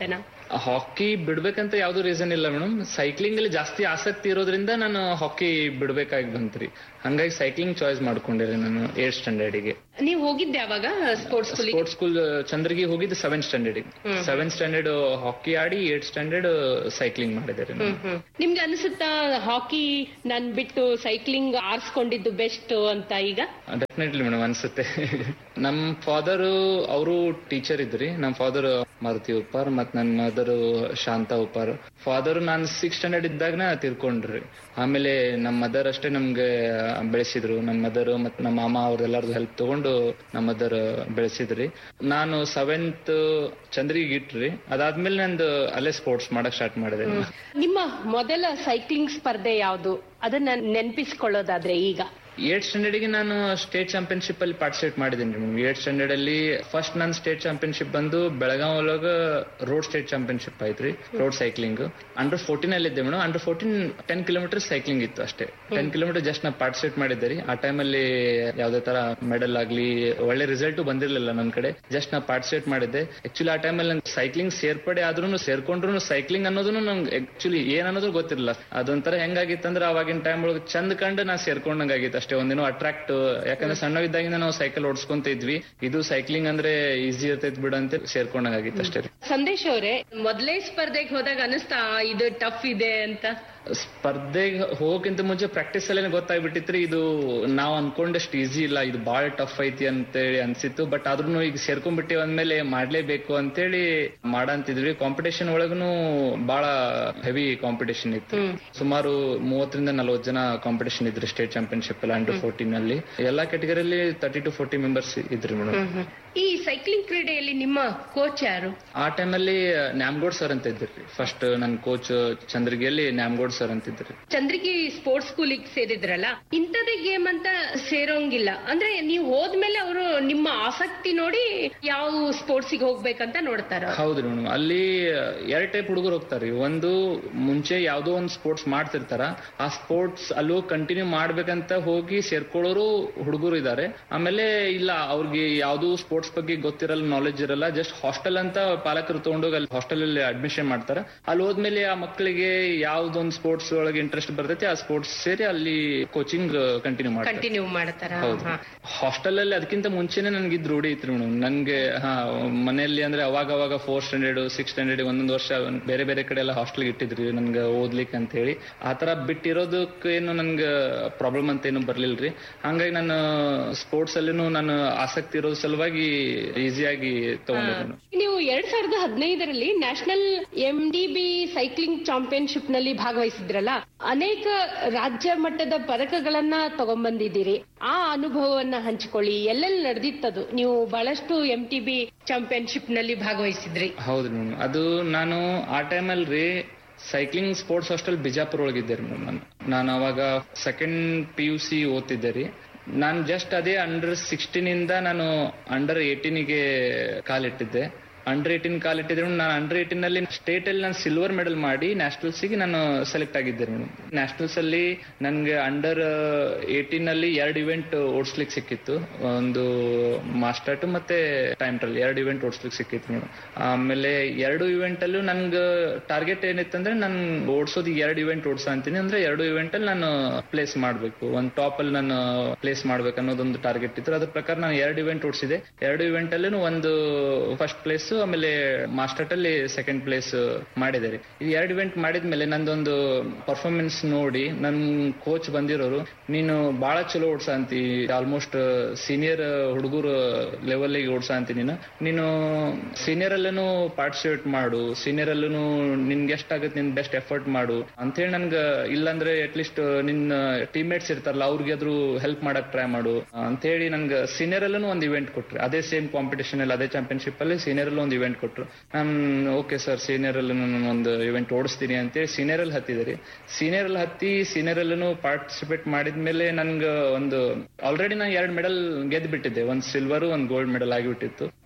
ಹಾಕಿ ಬಿಡ್ಬೇಕಂತ ಯಾವ್ದು ರೀಸನ್ ಇಲ್ಲ ಮೇಡಮ್. ಸೈಕ್ಲಿಂಗ್ ಅಲ್ಲಿ ಜಾಸ್ತಿ ಆಸಕ್ತಿ ಇರೋದ್ರಿಂದ ನಾನು ಹಾಕಿ ಬಿಡ್ಬೇಕಾಗಿ ಬಂತ್ರಿ. ಹಂಗಾಗಿ ಸೈಕ್ಲಿಂಗ್ ಚಾಯ್ಸ್ ಮಾಡ್ಕೊಂಡಿರಿ ನಾನು ಏಟ್ ಸ್ಟ್ಯಾಂಡರ್ಡ್ಗೆ. ನೀವು ಹೋಗಿದ್ದೆ ಅವಾಗ sports school? Sports school Chandragi ಹೋಗಿದ್ದು ಸೆವೆಂತ್ ಸ್ಟ್ಯಾಂಡರ್ಡ್. ಸೆವೆಂತ್ ಸ್ಟ್ಯಾಂಡರ್ಡ್ ಹಾಕಿ ಆಡಿ ಏಟ್ ಸ್ಟ್ಯಾಂಡರ್ಡ್ ಸೈಕ್ಲಿಂಗ್ ಮಾಡಿದ್ದಾರೆ. ನಿಮ್ಗೆ ಅನ್ಸುತ್ತಾ ಹಾಕಿ ನಾನ್ ಬಿಟ್ಟು ಸೈಕ್ಲಿಂಗ್ ಆರಿಸ್ಕೊಂಡಿದ್ದು ಬೆಸ್ಟ್ ಅಂತ ಈಗ? ಡೆಫಿನೆಟ್ಲಿ ಮೇಡಮ್ ಅನ್ಸುತ್ತೆ. ನಮ್ ಫಾದರ್ ಅವರು ಟೀಚರ್ ಇದ್ರಿ. ನಮ್ ಫಾದರ್ ಮಾರುತಿ ಉಪ್ಪಾರ್ ಮತ್ ನನ್ ಮದರ್ ಶಾಂತಾ ಉಪ್ಪಾರ್. ಫಾದರ್ ನಾನ್ ಸಿಕ್ಸ್ ಸ್ಟ್ಯಾಂಡರ್ಡ್ ಇದ್ದಾಗನ ತಿರ್ಕೊಂಡ್ರಿ. ಆಮೇಲೆ ನಮ್ ಮದರ್ ಅಷ್ಟೇ ನಮ್ಗೆ ಬೆಳೆಸಿದ್ರು. ನಮ್ ಮದರ್ ಮತ್ ನಮ್ಮ ಮಾಮ ಅವ್ರೆಲ್ಲಾರ್ದು ಹೆಲ್ಪ್ ತಗೊಂಡು ನಮ್ಮ ಮದರ್ ಬೆಳೆಸಿದ್ರಿ. ನಾನು ಸೆವೆಂತ್ ಚಂದ್ರಿಗೆ ಇಟ್ರಿ. ಅದಾದ್ಮೇಲೆ ನಂದು ಅಲ್ಲೇ ಸ್ಪೋರ್ಟ್ಸ್ ಮಾಡಕ್ ಸ್ಟಾರ್ಟ್ ಮಾಡಿದೆ. ನಿಮ್ಮ ಮೊದಲ ಸೈಕ್ಲಿಂಗ್ ಸ್ಪರ್ಧೆ ಯಾವ್ದು, ಅದನ್ನ ನೆನಪಿಸ್ಕೊಳ್ಳೋದಾದ್ರೆ ಈಗ? ಏಟ್ ಸ್ಟ್ಯಾಂಡರ್ಡ್ ಗೆ ನಾನು ಸ್ಟೇಟ್ ಚಾಂಪಿಯನ್ಶಿಪ್ ಅಲ್ಲಿ ಪಾರ್ಟಿಸಿಪೇಟ್ ಮಾಡಿದ್ದೀನಿ ಮೇಡಮ್. ಏಟ್ ಸ್ಟ್ಯಾಂಡರ್ಡ್ ಅಲ್ಲಿ ಫಸ್ಟ್ ನನ್ ಸ್ಟೇಟ್ ಚಾಂಪಿಯನ್ಶಿಪ್ ಬಂದು ಬೆಳಗಾವ್ ಒಳಗ ರೋಡ್ ಸ್ಟೇಟ್ ಚಾಂಪಿಯನ್ಶಿಪ್ ಆಯ್ತ್ರಿ, ರೋಡ್ ಸೈಕ್ಲಿಂಗ್. ಅಂಡರ್ ಫೋರ್ಟೀನ್ ಅಲ್ಲಿ ಇದ್ದೆ madam. Under fourteen ten kilometre cycling ಇತ್ತು ಅಷ್ಟೇ. ಟೆನ್ ಕಿಲೋಮೀಟರ್ ಜಸ್ಟ್ ನಾ ಪಾರ್ಟಿಸಿಪೇಟ್ ಮಾಡಿದ್ದೆ. ಆ ಟೈಮ್ ಅಲ್ಲಿ ಯಾವ್ದೇ ತರ ಮೆಡಲ್ ಆಗ್ಲಿ ಒಳ್ಳೆ ರಿಸಲ್ಟ್ ಬಂದಿರ್ಲಿಲ್ಲ ನನ್ ಕಡೆ. ಜಸ್ಟ್ ನಾ ಪಾರ್ಟಿಸಿಪೇಟ್ ಮಾಡಿದ್ದೆ. ಆಕ್ಚುಲಿ ಆ ಟೈಮ್ ಅಲ್ಲಿ ನಂಗೆ ಸೈಕ್ಲಿಂಗ್ ಸೇರ್ಪಡೆ ಆದ್ರೂ ಸೇರ್ಕೊಂಡ್ರು ಸೈಕ್ಲಿಂಗ್ ಅನ್ನೋದನ್ನು ನಂಗೆ ಆಕ್ಚುಲಿ ಏನ್ ಅನ್ನೋದು ಗೊತ್ತಿರಲಿಲ್ಲ. ಅದೊಂಥರ ಹೆಂಗಾಗಿತ್ತಂದ್ರೆ ಅವಾಗಿನ ಟೈಮ್ ಒಳಗೆ ಚಂದ ಕಂಡು ನಾ ಸೇರ್ಕೊಂಡಂಗಾಗಿತ್ತು ಅಷ್ಟೇ. ಒಂದಿನ ಅಟ್ರಾಕ್ಟ್, ಯಾಕಂದ್ರೆ ಸಣ್ಣವಿದ್ದಾಗಿಂದ ನಾವು ಸೈಕಲ್ ಓಡಿಸ್ಕೊಂತ ಇದ್ವಿ. ಇದು ಸೈಕ್ಲಿಂಗ್ ಅಂದ್ರೆ ಈಸಿ ಇರ್ತೈತ್ ಬಿಡ ಅಂತ ಸೇರ್ಕೊಂಡಂಗಾಗಿತ್ತು ಅಷ್ಟೇ. ಸಂದೇಶ್ ಅವರೇ, ಮೊದಲೇ ಸ್ಪರ್ಧೆಗೆ ಹೋದಾಗ ಅನಿಸ್ತಾ ಇದು ಟಫ್ ಇದೆ ಅಂತ? ಸ್ಪರ್ಧೆಗೆ ಹೋಗಕ್ಕಿಂತ ಮುಂಚೆ ಪ್ರಾಕ್ಟೀಸ್ ಅಲ್ಲೇ ಗೊತ್ತಾಗ್ಬಿಟ್ಟಿತ್ರಿ ಇದು ನಾವ್ ಅನ್ಕೊಂಡಷ್ಟು ಈಸಿ ಇಲ್ಲ, ಇದು ಬಾಳ ಟಫ್ ಐತಿ ಅಂತೇಳಿ ಅನ್ಸಿತ್ತು. ಬಟ್ ಆದ್ರೂ ಈಗ ಸೇರ್ಕೊಂಡ್ಬಿಟ್ಟಿವಿ ಅಂದ್ಮೇಲೆ ಮಾಡ್ಲೇಬೇಕು ಅಂತೇಳಿ ಮಾಡಂತಿದ್ವಿ. ಕಾಂಪಿಟೇಷನ್ ಒಳಗೂ ಬಹಳ ಹೆವಿ ಕಾಂಪಿಟೇಷನ್ ಇತ್ತು. ಸುಮಾರು ಮೂವತ್ತರಿಂದ ನಲವತ್ತು ಜನ ಕಾಂಪಿಟೇಷನ್ ಇದ್ರಿ ಸ್ಟೇಟ್ ಚಾಂಪಿಯನ್ಶಿಪ್ ಅಲ್ಲಿ ಅಂಡರ್ ಫೋರ್ಟೀನ್ ಅಲ್ಲಿ. ಎಲ್ಲಾ ಕ್ಯಾಟಗರಿಯಲ್ಲಿ ತರ್ಟಿ ಟು ಫೋರ್ಟಿ ಮೆಂಬರ್ಸ್ ಇದ್ರಿ ಮೇಡಮ್. ಈ ಸೈಕ್ಲಿಂಗ್ ಕ್ರೀಡೆಯಲ್ಲಿ ನಿಮ್ಮ ಕೋಚ್ ಯಾರು? ಆ ಟೈಮ್ ಅಲ್ಲಿ ನ್ಯಾಮ್ಗೋಡ್ ಸರ್ ಅಂತ ಇದ್ರಿ. ಫಸ್ಟ್ ನನ್ coach ಚಂದ್ರಗಿಯಲ್ಲಿ Nyamgod sir ಅಂತಿದ್ರಿ. Chandragi sports ಸ್ಕೂಲಿಗೆ ಸೇರಿದ್ರಲ್ಲ, ಇಂಥದೇ ಗೇಮ್ ಅಂತ ಸೇರೋಂಗಿಲ್ಲ ಅಂದ್ರೆ ನೀವು ಹೋದ್ಮೇಲೆ ಅವರು ನಿಮ್ಮ ಆಸಕ್ತಿ ನೋಡಿ ಯಾವ ಸ್ಪೋರ್ಟ್ಸ್ ಗೆ ಹೋಗ್ಬೇಕಂತ ನೋಡ್ತಾರ? ಹೌದ್ರಿ ಮೇಡಮ್. ಅಲ್ಲಿ ಎರಡ್ ಟೈಪ್ ಹುಡುಗರು ಹೋಗ್ತಾರ್ರಿ. ಒಂದು ಮುಂಚೆ ಯಾವ್ದೋ ಒಂದು ಸ್ಪೋರ್ಟ್ಸ್ ಮಾಡ್ತಿರ್ತಾರ, ಆ ಸ್ಪೋರ್ಟ್ಸ್ ಅಲ್ಲೂ ಕಂಟಿನ್ಯೂ ಮಾಡ್ಬೇಕಂತ ಹೋಗಿ ಸೇರ್ಕೊಳ್ಳೋರು ಹುಡುಗರು ಇದಾರೆ. ಆಮೇಲೆ ಇಲ್ಲ ಅವ್ರಿಗೆ ಯಾವ್ದು ಸ್ಪೋರ್ಟ್ಸ್ ಬಗ್ಗೆ ಗೊತ್ತಿರಲ್ಲ, ನಾಲೆಜ್ ಇರಲ್ಲ, ಜಸ್ಟ್ ಹಾಸ್ಟೆಲ್ ಅಂತ ಪಾಲಕರು ತಗೊಂಡೋಗಿ ಅಲ್ಲಿ ಹಾಸ್ಟೆಲ್ ಅಲ್ಲಿ ಅಡ್ಮಿಷನ್ ಮಾಡ್ತಾರ. ಅಲ್ಲಿ ಹೋದ್ಮೇಲೆ ಆ ಮಕ್ಕಳಿಗೆ ಯಾವ್ದೊಂದು ಸ್ಪೋರ್ಟ್ಸ್ ಒಳಗೆ ಇಂಟ್ರೆಸ್ಟ್ ಬರ್ತೈತಿ ಆ ಸ್ಪೋರ್ಟ್ಸ್ ಸೇರಿ ಅಲ್ಲಿ ಕೋಚಿಂಗ್ ಕಂಟಿನ್ಯೂ ಮಾಡ್ತಾರೆ. ಕಂಟಿನ್ಯೂ ಮಾಡ್ತಾರ. ಹಾಸ್ಟೆಲ್ ಅಲ್ಲಿ ಅದಕ್ಕಿಂತ ಮುಂಚೆನೆ ನನ್ಗೆ ಇದ್ ರೂಢಿ ಇತ್ತು ಮೇಡಮ್. ನನ್ಗೆ ಹಾ ಮನೆಯಲ್ಲಿ ಅಂದ್ರೆ ಅವಾಗ ಅವಾಗ ಫೋರ್ತ್ ಸ್ಟ್ಯಾಂಡರ್ಡ್ ಸಿಕ್ಸ್ ಸ್ಟ್ಯಾಂಡರ್ಡ್ ಒಂದೊಂದು ವರ್ಷ ಬೇರೆ ಬೇರೆ ಕಡೆ ಎಲ್ಲ ಹಾಸ್ಟೆಲ್ ಇಟ್ಟಿದ್ರಿ ನನ್ಗೆ ಓದ್ಲಿಕ್ಕೆ ಅಂತ ಹೇಳಿ. ಆತರ ಬಿಟ್ಟಿರೋದಕ್ಕೆ ಏನು ನನ್ಗೆ ಪ್ರಾಬ್ಲಮ್ ಅಂತ ಏನು ಬರ್ಲಿಲ್ರಿ. ಹಂಗಾಗಿ ನಾನು ಸ್ಪೋರ್ಟ್ಸ್ ಅಲ್ಲಿನೂ ನಾನು ಆಸಕ್ತಿ ಇರೋ ಸಲುವಾಗಿ ಈಸಿಯಾಗಿ ತಗೊಂಡೆ. ನೀವು ಎರಡ್ ಸಾವಿರದ ಹದಿನೈದರಲ್ಲಿ national M D B cycling championship ನಲ್ಲಿ ಭಾಗವಹಿಸಿದ್ರಲ್ಲ, ಅನೇಕ ರಾಜ್ಯ ಮಟ್ಟದ ಪದಕಗಳನ್ನ ತಗೊಂಡ್ಬಂದಿದ್ದೀರಿ. ಆ ಅನುಭವವನ್ನ ಹಂಚಿಕೊಳ್ಳಿ. ಎಲ್ಲೆಲ್ಲಿ ನಡೆದಿತ್ತದು? ನೀವು ಬಹಳಷ್ಟು ಎಂ ಟಿ ಬಿ ಚಾಂಪಿಯನ್ಶಿಪ್ ನಲ್ಲಿ ಭಾಗವಹಿಸಿದ್ರಿ. ಹೌದು ಮೇಡಮ್. ಅದು ನಾನು ಆ ಟೈಮ್ ಅಲ್ರಿ cycling sports hostel Bijapur ಒಳಗಿದ್ದೆ madam. ನಾನು ನಾನು ಅವಾಗ ಸೆಕೆಂಡ್ ಪಿ ಯು ಸಿ ಓದ್ತಿದ್ದೆ ರೀ. ನಾನು ಜಸ್ಟ್ ಅದೇ ಅಂಡರ್ ಸಿಕ್ಸ್ಟೀನ್ ಇಂದ ನಾನು ಅಂಡರ್ ಏಟೀನ್ಗೆ ಕಾಲಿಟ್ಟಿದ್ದೆ. Under eighteen ಕಾಲಿಟ್ಟಿದ್ರು. ನಾನು ಅಂಡರ್ ಏಟೀನ್ ಅಲ್ಲಿ ಸ್ಟೇಟ್ ಅಲ್ಲಿ ನಾನು ಸಿಲ್ವರ್ ಮೆಡಲ್ ಮಾಡಿ ನ್ಯಾಷನಲ್ಸ್ ಗೆ ನಾನು ಸೆಲೆಕ್ಟ್ ಆಗಿದ್ದೆ ಮೇಡಮ್. ನ್ಯಾಷನಲ್ಸ್ ಅಲ್ಲಿ ನನ್ಗೆ ಅಂಡರ್ ಏಟೀನ್ ಅಲ್ಲಿ ಎರಡು ಇವೆಂಟ್ ಓಡಿಸ್ಲಿಕ್ಕೆ ಸಿಕ್ಕಿತ್ತು. ಒಂದು ಮಾಸ್ಟರ್ ಟು ಮತ್ತೆ ಟೈಮ್ ಟ್ರಯಲ್ ಎರಡು ಇವೆಂಟ್ ಓಡಿಸ್ಲಿಕ್ಕೆ ಸಿಕ್ಕಿತ್ತು ಮೇಡಮ್. ಆಮೇಲೆ ಎರಡು ಇವೆಂಟ್ ಅಲ್ಲೂ ನನ್ಗೆ ಟಾರ್ಗೆಟ್ ಏನಿತ್ತಂದ್ರೆ ನನ್ ಓಡಿಸೋದು ಎರಡು ಇವೆಂಟ್ ಓಡಿಸ ಅಂತೀನಿ. ಅಂದ್ರೆ ಎರಡು ಇವೆಂಟ್ ಅಲ್ಲಿ ನಾನು ಪ್ಲೇಸ್ ಮಾಡ್ಬೇಕು, ಒಂದು ಟಾಪ್ ಅಲ್ಲಿ ನಾನು ಪ್ಲೇಸ್ ಮಾಡ್ಬೇಕು ಅನ್ನೋದೊಂದು ಟಾರ್ಗೆಟ್ ಇತ್ತು. ಅದ್ರ ಪ್ರಕಾರ ನಾನು ಎರಡು ಇವೆಂಟ್ ಓಡಿಸಿದೆ. ಎರಡು ಇವೆಂಟ್ ಅಲ್ಲಿ ಒಂದು ಫಸ್ಟ್ ಪ್ಲೇಸ್ ಆಮೇಲೆ ಮಾಸ್ಟರ್ ಅಲ್ಲಿ ಸೆಕೆಂಡ್ ಪ್ಲೇಸ್ ಮಾಡಿದ್ದಾರೆ. ಇದು ಎರಡು ಇವೆಂಟ್ ಮಾಡಿದ್ಮೇಲೆ ನಂದೊಂದು ಪರ್ಫಾರ್ಮೆನ್ಸ್ ನೋಡಿ ನನ್ ಕೋಚ್ ಬಂದಿರೋರು, ನೀನು ಬಹಳ ಚಲೋ ಓಡ್ಸ ಅಂತಿ, ಆಲ್ಮೋಸ್ಟ್ ಸೀನಿಯರ್ ಹುಡುಗರು ಲೆವೆಲ್ ಗೆ ಓಡ್ಸ ಅಂತಿ, ನೀನು ನೀನು ಸೀನಿಯರ್ ಅಲ್ಲೂ ಪಾರ್ಟಿಸಿಪೇಟ್ ಮಾಡು, ಸೀನಿಯರ್ ಅಲ್ಲೂ ನಿನ್ಗೆ ಎಷ್ಟಾಗುತ್ತೆ ನಿನ್ ಬೆಸ್ಟ್ ಎಫರ್ಟ್ ಮಾಡು ಅಂತ ಹೇಳಿ ನನ್ಗ, ಇಲ್ಲಾಂದ್ರೆ ಅಟ್ ಲೀಸ್ಟ್ ನಿನ್ನ ಟೀಮ್ ಮೇಟ್ಸ್ ಇರ್ತಾರಲ್ಲ ಅವ್ರಿಗೆ ಆದ್ರೂ ಹೆಲ್ಪ್ ಮಾಡಕ್ ಟ್ರೈ ಮಾಡು ಅಂತ ಹೇಳಿ ನನ್ಗೆ ಸೀನಿಯರ್ ಅಲ್ಲೂ ಒಂದು ಇವೆಂಟ್ ಕೊಟ್ರಿ. ಅದೇ ಸೇಮ್ ಕಾಂಪಿಟೇಷನ್ ಅಲ್ಲಿ ಅದೇ ಚಾಂಪಿಯನ್ಶಿಪ್ ಅಲ್ಲಿ ಸೀನಿಯರ್ ಅಲ್ಲಿ ಒಂದು ಇವೆಂಟ್ ಕೊಟ್ರು. ನಾನು ಓಕೆ ಸರ್ ಸೀನಿಯರ್ ಅಲ್ಲಿ ನಾನು ಒಂದು ಇವೆಂಟ್ ಓಡಿಸ್ತೀನಿ ಅಂತೇಳಿ ಸೀನಿಯರ್ ಅಲ್ಲಿ ಹತ್ತಿದ್ರಿ. ಸೀನಿಯರ್ ಅಲ್ಲಿ ಹತ್ತಿ ಸೀನಿಯರ್ ಅಲ್ಲೂ ಪಾರ್ಟಿಸಿಪೇಟ್ ಮಾಡಿದ್ಮೇಲೆ ನನ್ಗೆ ಒಂದು ಆಲ್ರೆಡಿ ನಾನು ಎರಡು ಮೆಡಲ್ ಗೆದ್ದು ಬಿಟ್ಟಿದ್ದೆ. ಒಂದ್ ಸಿಲ್ವರ್ ಒಂದ್ ಗೋಲ್ಡ್ ಮೆಡಲ್ ಆಗಿಬಿಟ್ಟಿತ್ತು.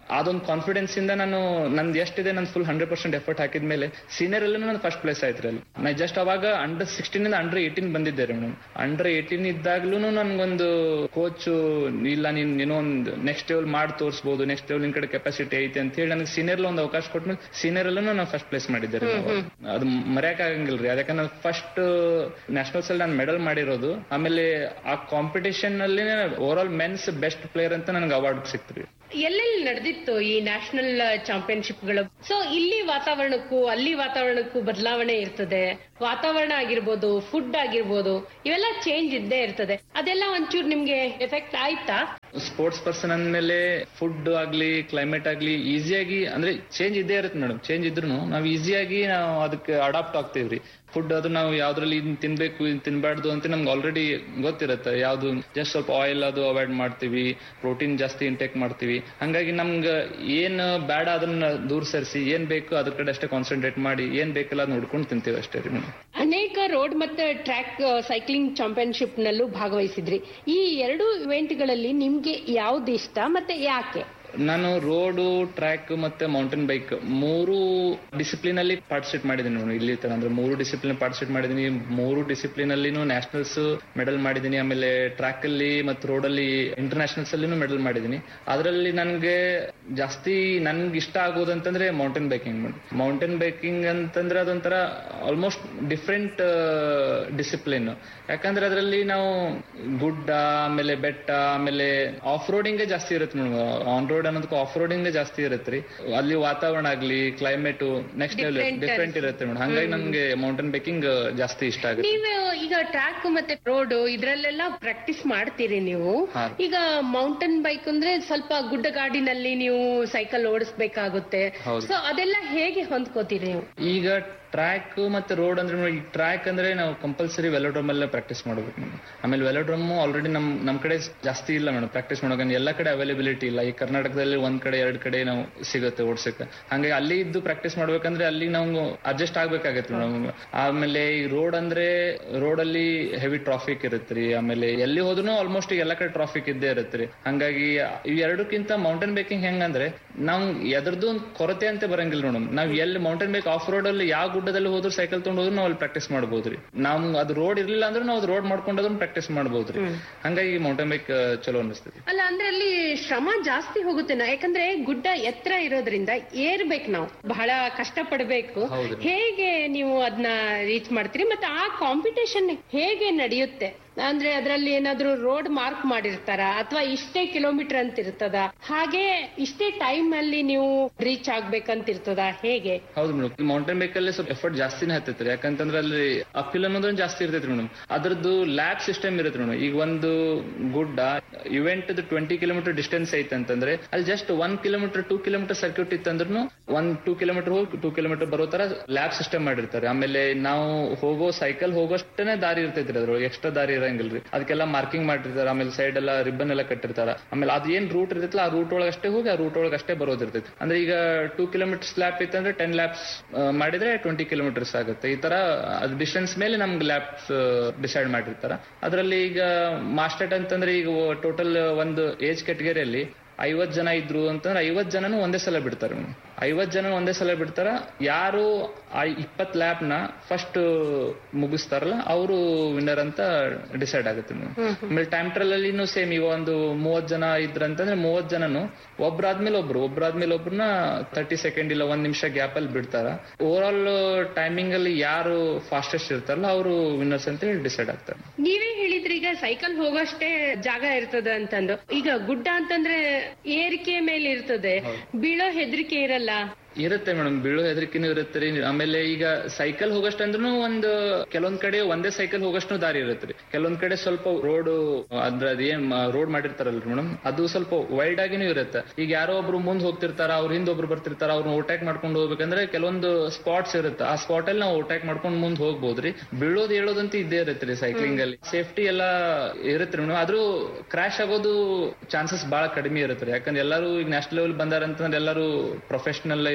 ಅದೊಂದು ಕಾನ್ಫಿಡೆನ್ಸ್ ಇಂದ ನಾನು ನಂದು ಎಷ್ಟಿದೆ ನನ್ ಫುಲ್ ಹಂಡ್ರೆಡ್ ಪರ್ಸೆಂಟ್ ಎಫರ್ಟ್ ಹಾಕಿದ್ಮೇಲೆ ಸೀನಿಯರ್ ಅಲ್ಲಿ ನಾನು ಫಸ್ಟ್ ಪ್ಲೇಸ್ ಆಯ್ತು ಅಲ್ಲಿ. ನಾ ಜಸ್ಟ್ ಅವಾಗ ಅಂಡರ್ ಸಿಕ್ಸ್ಟೀನ್ ಇಂದ ಅಂಡರ್ ಏಟೀನ್ ಬಂದಿದ್ದೆ ರೀ ಮೇಡಮ್. ಅಂಡರ್ ಏಟೀನ್ ಇದ್ದಾಗ್ಲೂ ನನ್ಗೊಂದು ಕೋಚ್ ಇಲ್ಲ ನೀನ್ ಏನೋ ಒಂದು ನೆಕ್ಸ್ಟ್ ಲೆವೆಲ್ ಮಾಡಿ ತೋರಿಸಬಹುದು, ನೆಕ್ಸ್ಟ್ ಲೆವೆಲ್ ನಿನ್ ಕಡೆ ಕೆಪಾಸಿಟಿ ಐತೆ ಅಂತ ಹೇಳಿ ನನಗೆ ಸೀನಿಯರ್ ಒಂದು ಅವಕಾಶ ಕೊಟ್ಮೇಲೆ ಸೀನಿಯರ್ ಅಲ್ಲೂ ನಾನು ಫಸ್ಟ್ ಪ್ಲೇಸ್ ಮಾಡಿದ್ದೆ. ಅದು ಮರ್ಯಾಕ ಆಗಂಗಿಲ್ರಿ, ಅದಕ್ಕೆ ನಾನು ಫಸ್ಟ್ ನ್ಯಾಷನಲ್ಸ್ ಅಲ್ಲಿ ನಾನು ಮೆಡಲ್ ಮಾಡಿರೋದು. ಆಮೇಲೆ ಆ ಕಾಂಪಿಟೇಷನ್ ಅಲ್ಲಿ over all men's best player ಅಂತ ನನಗೆ ಅವಾರ್ಡ್ ಸಿಕ್ತ್ರಿ. ಎಲ್ಲೆಲ್ಲಿ ನಡೆದಿತ್ತು ಈ ನ್ಯಾಷನಲ್ ಚಾಂಪಿಯನ್ಶಿಪ್ ಗಳು? ಸೊ ಇಲ್ಲಿ ವಾತಾವರಣಕ್ಕೂ ಅಲ್ಲಿ ವಾತಾವರಣಕ್ಕೂ ಬದಲಾವಣೆ ಇರ್ತದೆ. ವಾತಾವರಣ ಆಗಿರ್ಬೋದು, ಫುಡ್ ಆಗಿರ್ಬೋದು, ಇವೆಲ್ಲ ಚೇಂಜ್ ಇದ್ದೇ ಇರ್ತದೆ. ಅದೆಲ್ಲ ಒಂಚೂರು ನಿಮ್ಗೆ ಎಫೆಕ್ಟ್ ಆಯ್ತಾ? ಸ್ಪೋರ್ಟ್ಸ್ ಪರ್ಸನ್ ಅಂದ್ಮೇಲೆ ಫುಡ್ ಆಗ್ಲಿ ಕ್ಲೈಮೇಟ್ ಆಗ್ಲಿ ಈಸಿಯಾಗಿ ಅಂದ್ರೆ ಚೇಂಜ್ ಇದ್ದೇ ಇರುತ್ತೆ ಮೇಡಮ್. ಚೇಂಜ್ ಇದ್ರು ನಾವು ಈಸಿಯಾಗಿ ನಾವು ಅದಕ್ಕೆ ಅಡಾಪ್ಟ್ ಆಗ್ತೇವ್ರಿ. ಫುಡ್ ಅದು ನಾವು ಯಾವ್ದ್ರಲ್ಲಿ ಇದನ್ನ ತಿನ್ಬೇಕು ಇದನ್ನ ತಿನ್ಬಾರ್ದು ಅಂತ ನಮ್ಗೆ ಆಲ್ರೆಡಿ ಗೊತ್ತಿರುತ್ತೆ. ಯಾವ್ದು ಜಸ್ಟ್ ಸ್ವಲ್ಪ ಆಯಿಲ್ ಅದು ಅವಾಯ್ಡ್ ಮಾಡ್ತೀವಿ, ಪ್ರೋಟೀನ್ ಜಾಸ್ತಿ ಇಂಟೇಕ್ ಮಾಡ್ತೀವಿ. ಹಂಗಾಗಿ ನಮ್ಗೆ ಏನ್ ಬೇಡ ಅದನ್ನ ದೂರ ಸರಿಸಿ ಏನ್ ಬೇಕು ಅದ್ರ ಕಡೆ ಅಷ್ಟೇ ಕಾನ್ಸಂಟ್ರೇಟ್ ಮಾಡಿ ಏನ್ ಬೇಕಲ್ಲ ಅದ್ ನೋಡ್ಕೊಂಡು ತಿಂತೀವಿ ಅಷ್ಟೇ ರೀ ಮೇಡಮ್. ಅನೇಕ ರೋಡ್ ಮತ್ತೆ ಟ್ರ್ಯಾಕ್ ಸೈಕ್ಲಿಂಗ್ ಚಾಂಪಿಯನ್ಶಿಪ್ ನಲ್ಲೂ ಭಾಗವಹಿಸಿದ್ರಿ. ಈ ಎರಡು ಇವೆಂಟ್ ಗಳಲ್ಲಿ ನಿಮ್ಗೆ ಯಾವ್ದು ಇಷ್ಟ ಮತ್ತೆ ಯಾಕೆ? ನಾನು ರೋಡು, ಟ್ರ್ಯಾಕ್ ಮತ್ತೆ ಮೌಂಟೇನ್ ಬೈಕ್ ಮೂರು ಡಿಸಿಪ್ಲಿನ್ ಅಲ್ಲಿ ಪಾರ್ಟಿಸಿಪೇಟ್ ಮಾಡಿದೀನಿ ನೋಡಿ ಇಲ್ಲಿ ತರ. ಅಂದ್ರೆ ಮೂರು ಡಿಸಿಪ್ಲಿನ್ ಪಾರ್ಟಿಸಿಪೇಟ್ ಮಾಡಿದೀನಿ. ಮೂರು ಡಿಸಿಪ್ಲಿನ್ ಅಲ್ಲಿ ನ್ಯಾಷನಲ್ಸ್ ಮೆಡಲ್ ಮಾಡಿದೀನಿ. ಆಮೇಲೆ ಟ್ರ್ಯಾಕ್ ಅಲ್ಲಿ ಮತ್ತು ರೋಡ್ ಅಲ್ಲಿ ಇಂಟರ್ನ್ಯಾಷನಲ್ಸ್ ಅಲ್ಲಿ ಮೆಡಲ್ ಮಾಡಿದೀನಿ. ಅದರಲ್ಲಿ ನನ್ಗೆ ಜಾಸ್ತಿ ನನ್ಗೆ ಇಷ್ಟ ಆಗೋದಂತಂದ್ರೆ ಮೌಂಟೇನ್ ಬೈಕಿಂಗ್. ಮೌಂಟೇನ್ ಬೈಕಿಂಗ್ ಅಂತಂದ್ರೆ ಅದೊಂಥರ ಆಲ್ಮೋಸ್ಟ್ ಡಿಫ್ರೆಂಟ್ ಡಿಸಿಪ್ಲಿನ್. ಯಾಕಂದ್ರೆ ಅದರಲ್ಲಿ ನಾವು ಗುಡ್ಡ, ಆಮೇಲೆ ಬೆಟ್ಟ, ಆಮೇಲೆ ಆಫ್ ರೋಡಿಂಗ್ ಜಾಸ್ತಿ ಇರುತ್ತೆ madam. On road ಅನ್ನೋದಕ್ಕೂ off roading ಜಾಸ್ತಿ ಇರುತ್ತೆ. ಅಲ್ಲಿ ವಾತಾವರಣ ಆಗ್ಲಿ ಕ್ಲೈಮೇಟ್ ನೆಕ್ಸ್ಟ್ ಲೆವೆಲ್ ಡಿಫ್ರೆಂಟ್ ಇರುತ್ತೆ ಮೇಡಮ್. ಹಂಗಾಗಿ ನನ್ಗೆ ಮೌಂಟೇನ್ ಬೈಕಿಂಗ್ ಜಾಸ್ತಿ ಇಷ್ಟ ಆಗುತ್ತೆ. ನೀವು ಈಗ ಟ್ರ್ಯಾಕ್ ಮತ್ತೆ ರೋಡ್ ಇದ್ರಲ್ಲೆಲ್ಲ ಪ್ರಾಕ್ಟೀಸ್ ಮಾಡ್ತೀರಿ ನೀವು. ಈಗ ಮೌಂಟೇನ್ ಬೈಕ್ ಅಂದ್ರೆ ಸ್ವಲ್ಪ ಗುಡ್ಡಗಾಡಿನಲ್ಲಿ ನೀವು ಸೈಕಲ್ ಓಡಿಸ್ಬೇಕಾಗುತ್ತೆ. ಸೊ ಅದೆಲ್ಲ ಹೇಗೆ ಹೊಂದ್ಕೋತೀರಿ ನೀವು? ಈಗ ಟ್ರ್ಯಾಕ್ ಮತ್ತೆ ರೋಡ್ ಅಂದ್ರೆ ಈ ಟ್ರ್ಯಾಕ್ ಅಂದ್ರೆ ನಾವು ಕಂಪಲ್ಸರಿ ವೆಲೋಡ್ರಮ್ ಅಲ್ಲೇ ಪ್ರಾಕ್ಟೀಸ್ ಮಾಡ್ಬೇಕು ಮೇಡಮ್. ಆಮೇಲೆ ವೆಲೋಡ್ರಮ್ ಆಲ್ರೆಡಿ ನಮ್ ನಮ್ ಕಡೆ ಜಾಸ್ತಿ ಇಲ್ಲ ಮೇಡಮ್ ಪ್ರಾಕ್ಟೀಸ್ ಮಾಡೋಕೆ. ಎಲ್ಲ ಕಡೆ ಅವೈಲೇಬಿಲಿಟಿ ಇಲ್ಲ. ಈ ಕರ್ನಾಟಕದಲ್ಲಿ ಒಂದ್ ಕಡೆ ಎರಡ್ ಕಡೆ ನಾವು ಸಿಗುತ್ತೆ ಓಡ್ಸಕ್ಕೆ. ಹಂಗಾಗಿ ಅಲ್ಲಿ ಇದ್ದು ಪ್ರಾಕ್ಟೀಸ್ ಮಾಡ್ಬೇಕಂದ್ರೆ ಅಲ್ಲಿ ನಾವು ಅಡ್ಜಸ್ಟ್ ಆಗ್ಬೇಕಾಗತ್ತೆ ಮೇಡಮ್. ಆಮೇಲೆ ಈ ರೋಡ್ ಅಂದ್ರೆ ರೋಡ್ ಅಲ್ಲಿ ಹೆವಿ ಟ್ರಾಫಿಕ್ ಇರುತ್ತೆ. ಆಮೇಲೆ ಎಲ್ಲಿ ಹೋದ್ರು ಆಲ್ಮೋಸ್ಟ್ ಎಲ್ಲ ಕಡೆ ಟ್ರಾಫಿಕ್ ಇದ್ದೇ ಇರುತ್ತೆ. ಹಂಗಾಗಿ ಈ ಎರಡಕ್ಕಿಂತ ಮೌಂಟೇನ್ ಬೈಕಿಂಗ್ ಹೆಂಗಂದ್ರೆ ನಾವು ಎದ್ರದ್ದು ಒಂದು ಕೊರತೆ ಅಂತ ಬರಂಗಿಲ್ಲ ಮೇಡಮ್. ನಾವ್ ಎಲ್ಲಿ ಮೌಂಟೇನ್ ಬೈಕ್ ಆಫ್ ರೋಡ್ ಅಲ್ಲಿ ಯಾವ ಗುಡ್ಡದಲ್ಲಿ ಹೋದ್ರು ಸೈಕಲ್ ತಗೊಂಡು ಹೋದ್ರು ನಾವು ಅಲ್ಲಿ ಪ್ರಾಕ್ಟೀಸ್ ಮಾಡ್ಬೋದ್ರಿ. ನಾವು ಅದು ರೋಡ್ ಇರ್ಲಿಲ್ಲ ಅಂದ್ರೆ ನಾವು ರೋಡ್ ಮಾಡ್ಕೊಂಡ್ರು ಪ್ರಾಕ್ಟೀಸ್ ಮಾಡ್ಬೋದ್ರಿ. ಹಂಗಾಗಿ ಮೌಂಟೇನ್ ಬೈಕ್ ಚಲೋ ಅನಿಸ್ತದೆ. ಅಲ್ಲ ಅಂದ್ರೆ ಅಲ್ಲಿ ಶ್ರಮ ಜಾಸ್ತಿ ಹೋಗುತ್ತೆ. ಯಾಕಂದ್ರೆ ಗುಡ್ಡ ಎತ್ತರ ಇರೋದ್ರಿಂದ ಏರ್ಬೇಕು, ನಾವು ಬಹಳ ಕಷ್ಟ ಪಡ್ಬೇಕು. ಹೇಗೆ ನೀವು ಅದನ್ನ ರೀಚ್ ಮಾಡ್ತೀರಿ? ಮತ್ತೆ ಆ ಕಾಂಪಿಟೇಷನ್ ಹೇಗೆ ನಡೆಯುತ್ತೆ? ಅಂದ್ರೆ ಅದ್ರಲ್ಲಿ ಏನಾದ್ರು ರೋಡ್ ಮಾರ್ಕ್ ಮಾಡಿರ್ತಾರ ಅಥವಾ ಇಷ್ಟೇ ಕಿಲೋಮೀಟರ್ ಅಂತ ಇರ್ತದ, ಹಾಗೆ ಇಷ್ಟೇ ಟೈಮ್ ಅಲ್ಲಿ ನೀವು ರೀಚ್ ಆಗ್ಬೇಕಂತ ಇರ್ತದ, ಹೇಗೆ? ಹೌದು ಮೇಡಮ್. ಮೌಂಟೇನ್ ಬೈಕ್ ಅಲ್ಲಿ ಸ್ವಲ್ಪ ಎಫರ್ಟ್ ಜಾಸ್ತಿನೇ ಹತ್ತೈತ್ರಿ. ಯಾಕಂತಂದ್ರೆ ಅಲ್ಲಿ ಅಪ್ಪಿಲ್ ಅನ್ನೋದು ಜಾಸ್ತಿ ಇರ್ತೈತ್ರಿ ಮೇಡಮ್. ಅದ್ರದ್ದು ಲ್ಯಾಬ್ ಸಿಸ್ಟಮ್ ಇರುತ್ತೆ ಮೇಡಮ್. ಈಗ ಒಂದು ಗುಡ್ಡ ಇವೆಂಟ್ ಟ್ವೆಂಟಿ ಕಿಲೋಮೀಟರ್ ಡಿಸ್ಟೆನ್ಸ್ ಐತೆ ಅಂತಂದ್ರೆ ಅಲ್ಲಿ just one kilometre two kilometre circuit ಇತ್ತಂದ್ರೂ one two kilometre ಹೋಗಿ ಟೂ ಕಿಲೋಮೀಟರ್ ಬರೋ ತರ ಲ್ಯಾಬ್ ಸಿಸ್ಟಮ್ ಮಾಡಿರ್ತಾರೆ. ಆಮೇಲೆ ನಾವು ಹೋಗೋ ಸೈಕಲ್ ಹೋಗೋಷ್ಟೇ ದಾರಿ ಇರ್ತೈತ್ರಿ. ಅದ್ರೊಳಗೆ ಎಕ್ಸ್ಟ್ರಾ ದಾರಿ ಇರಂಗಿಲ್ರಿ. ಅದಕ್ಕೆಲ್ಲ ಮಾರ್ಕಿಂಗ್ ಮಾಡಿರ್ತಾರೆ. ಆಮೇಲೆ ಸೈಡ್ ಎಲ್ಲ ರಿಬ್ಬನ್ ಎಲ್ಲ ಕಟ್ಟಿರ್ತಾರ. ಆಮೇಲೆ ಅದ್ ಏನ್ ರೂಟ್ ಇರ್ತೈತಲ್ಲ ಆ ರೂಟ್ ಒಳಗೆ ಅಷ್ಟೇ ಹೋಗಿ ಆ ರೂಟ್ ಒಳಗೆ ಅಷ್ಟೇ ಬರೋದಿರ್ತೈತಿ. ಅಂದ್ರೆ ಈಗ ಟೂ ಕಿಲೋಮೀಟರ್ಸ್ ಲ್ಯಾಪ್ ಇತ್ತಂದ್ರೆ ಟೆನ್ ಲ್ಯಾಪ್ಸ್ ಮಾಡಿದ್ರೆ ಟ್ವೆಂಟಿ ಕಿಲೋಮೀಟರ್ಸ್ ಆಗುತ್ತೆ. ಈ ತರ ಅದು ಡಿಸ್ಟೆನ್ಸ್ ಮೇಲೆ ನಮ್ಗೆ ಲ್ಯಾಪ್ಸ್ ಡಿಸೈಡ್ ಮಾಡಿರ್ತಾರ. ಅದರಲ್ಲಿ ಈಗ ಮಾಸ್ಟರ್ ಅಂತಂದ್ರೆ ಈಗ ಟೋಟಲ್ ಒಂದು ಏಜ್ ಕ್ಯಾಟಗರಿಯಲ್ಲಿ ಐವತ್ ಜನ ಇದ್ರು ಅಂತಂದ್ರೆ ಐವತ್ ಜನನು ಒಂದೇ ಸಲ ಬಿಡ್ತಾರೆ. ಐವತ್ ಜನ ಒಂದೇ ಸಲ ಬಿಡ್ತಾರ. ಯಾರು ಆ ಇಪ್ಪತ್ ಲ್ಯಾಪ್ ನ ಫಸ್ಟ್ ಮುಗಿಸ್ತಾರಲ್ಲ ಅವರು ವಿನ್ನರ್ ಅಂತ ಡಿಸೈಡ್ ಆಗುತ್ತೆ. ಆಮೇಲೆ ಟೈಮ್ ಟ್ರಯಲ್ ಅಲ್ಲಿ ಸೇಮ್ ಈಗ ಒಂದು ಮೂವತ್ ಜನ ಇದ್ರಂತಂದ್ರೆ ಮೂವತ್ ಜನನು ಒಬ್ರಾದ್ಮೇಲೆ ಒಬ್ರು ಒಬ್ರಾದ್ಮೇಲೆ ಒಬ್ರನ್ನ ತರ್ಟಿ ಸೆಕೆಂಡ್ ಇಲ್ಲ ಒಂದ್ ನಿಮಿಷ ಗ್ಯಾಪ್ ಅಲ್ಲಿ ಬಿಡ್ತಾರ. ಓವರ್ ಆಲ್ ಟೈಮಿಂಗ್ ಅಲ್ಲಿ ಯಾರು ಫಾಸ್ಟೆಸ್ಟ್ ಇರ್ತಾರಲ್ಲ ಅವರು ವಿನ್ನರ್ಸ್ ಅಂತ ಹೇಳಿ ಡಿಸೈಡ್ ಆಗ್ತಾರೆ. ನೀವೇ ಹೇಳಿದ್ರಿ ಈಗ ಸೈಕಲ್ ಹೋಗೋಷ್ಟೇ ಜಾಗ ಇರ್ತದ ಅಂತಂದು. ಈಗ ಗುಡ್ಡ ಅಂತಂದ್ರೆ ಏರಿಕೆ ಮೇಲೆ ಇರ್ತದೆ, ಬೀಳೋ ಹೆದರಿಕೆ ಇರಲ್ಲ. ಇರುತ್ತೆ ಮೇಡಮ್, ಬೀಳೋ ಹೆದರಿಕೆನೂ ಇರುತ್ತೆ ರೀ. ಆಮೇಲೆ ಈಗ ಸೈಕಲ್ ಹೋಗಷ್ಟಂದ್ರೂ ಒಂದು ಕೆಲವೊಂದ್ ಕಡೆ ಒಂದೇ ಸೈಕಲ್ ಹೋಗಷ್ಟು ದಾರಿ ಇರುತ್ತೆ ರೀ. ಕೆಲವೊಂದ್ ಕಡೆ ಸ್ವಲ್ಪ ರೋಡ್ ಅದ್ರ ಅದೇನ್ ರೋಡ್ ಮಾಡಿರ್ತಾರಲ್ರಿ ಮೇಡಮ್, ಅದು ಸ್ವಲ್ಪ ವೈಲ್ಡ್ ಆಗಿನೂ ಇರುತ್ತೆ. ಈಗ ಯಾರೋ ಒಬ್ರು ಮುಂದ್ ಹೋಗ್ತಿರ್ತಾರ, ಅವ್ರ ಹಿಂದ್ ಒಬ್ರು ಬರ್ತಿರ್ತಾರ, ಅವ್ರನ್ನ ಓವರ್ಟೇಕ್ ಮಾಡ್ಕೊಂಡು ಹೋಗ್ಬೇಕಂದ್ರೆ ಕೆಲವೊಂದು ಸ್ಪಾಟ್ಸ್ ಇರುತ್ತೆ. ಆ ಸ್ಪಾಟ್ ಅಲ್ಲಿ ನಾವು ಓವರ್ಟೇಕ್ ಮಾಡ್ಕೊಂಡು ಮುಂದ್ ಹೋಗ್ಬೋದ್ರಿ. ಬೀಳೋದು ಹೇಳೋದಂತ ಇದ್ದೇ ಇರುತ್ತೆ ರೀ. ಸೈಕ್ಲಿಂಗ್ ಅಲ್ಲಿ ಸೇಫ್ಟಿ ಎಲ್ಲಾ ಇರುತ್ತೆ ಮೇಡಮ್. ಆದ್ರೂ ಕ್ರಾಶ್ ಆಗೋದು ಚಾನ್ಸಸ್ ಬಹಳ ಕಡಿಮೆ ಇರುತ್ತೆ. ಯಾಕಂದ್ರೆ ಎಲ್ಲರೂ ಈಗ ನ್ಯಾಷನಲ್ ಲೆವೆಲ್ ಬಂದಾರಂತಂದ್ರೆ ಎಲ್ಲರೂ ಪ್ರೊಫೆಷನಲ್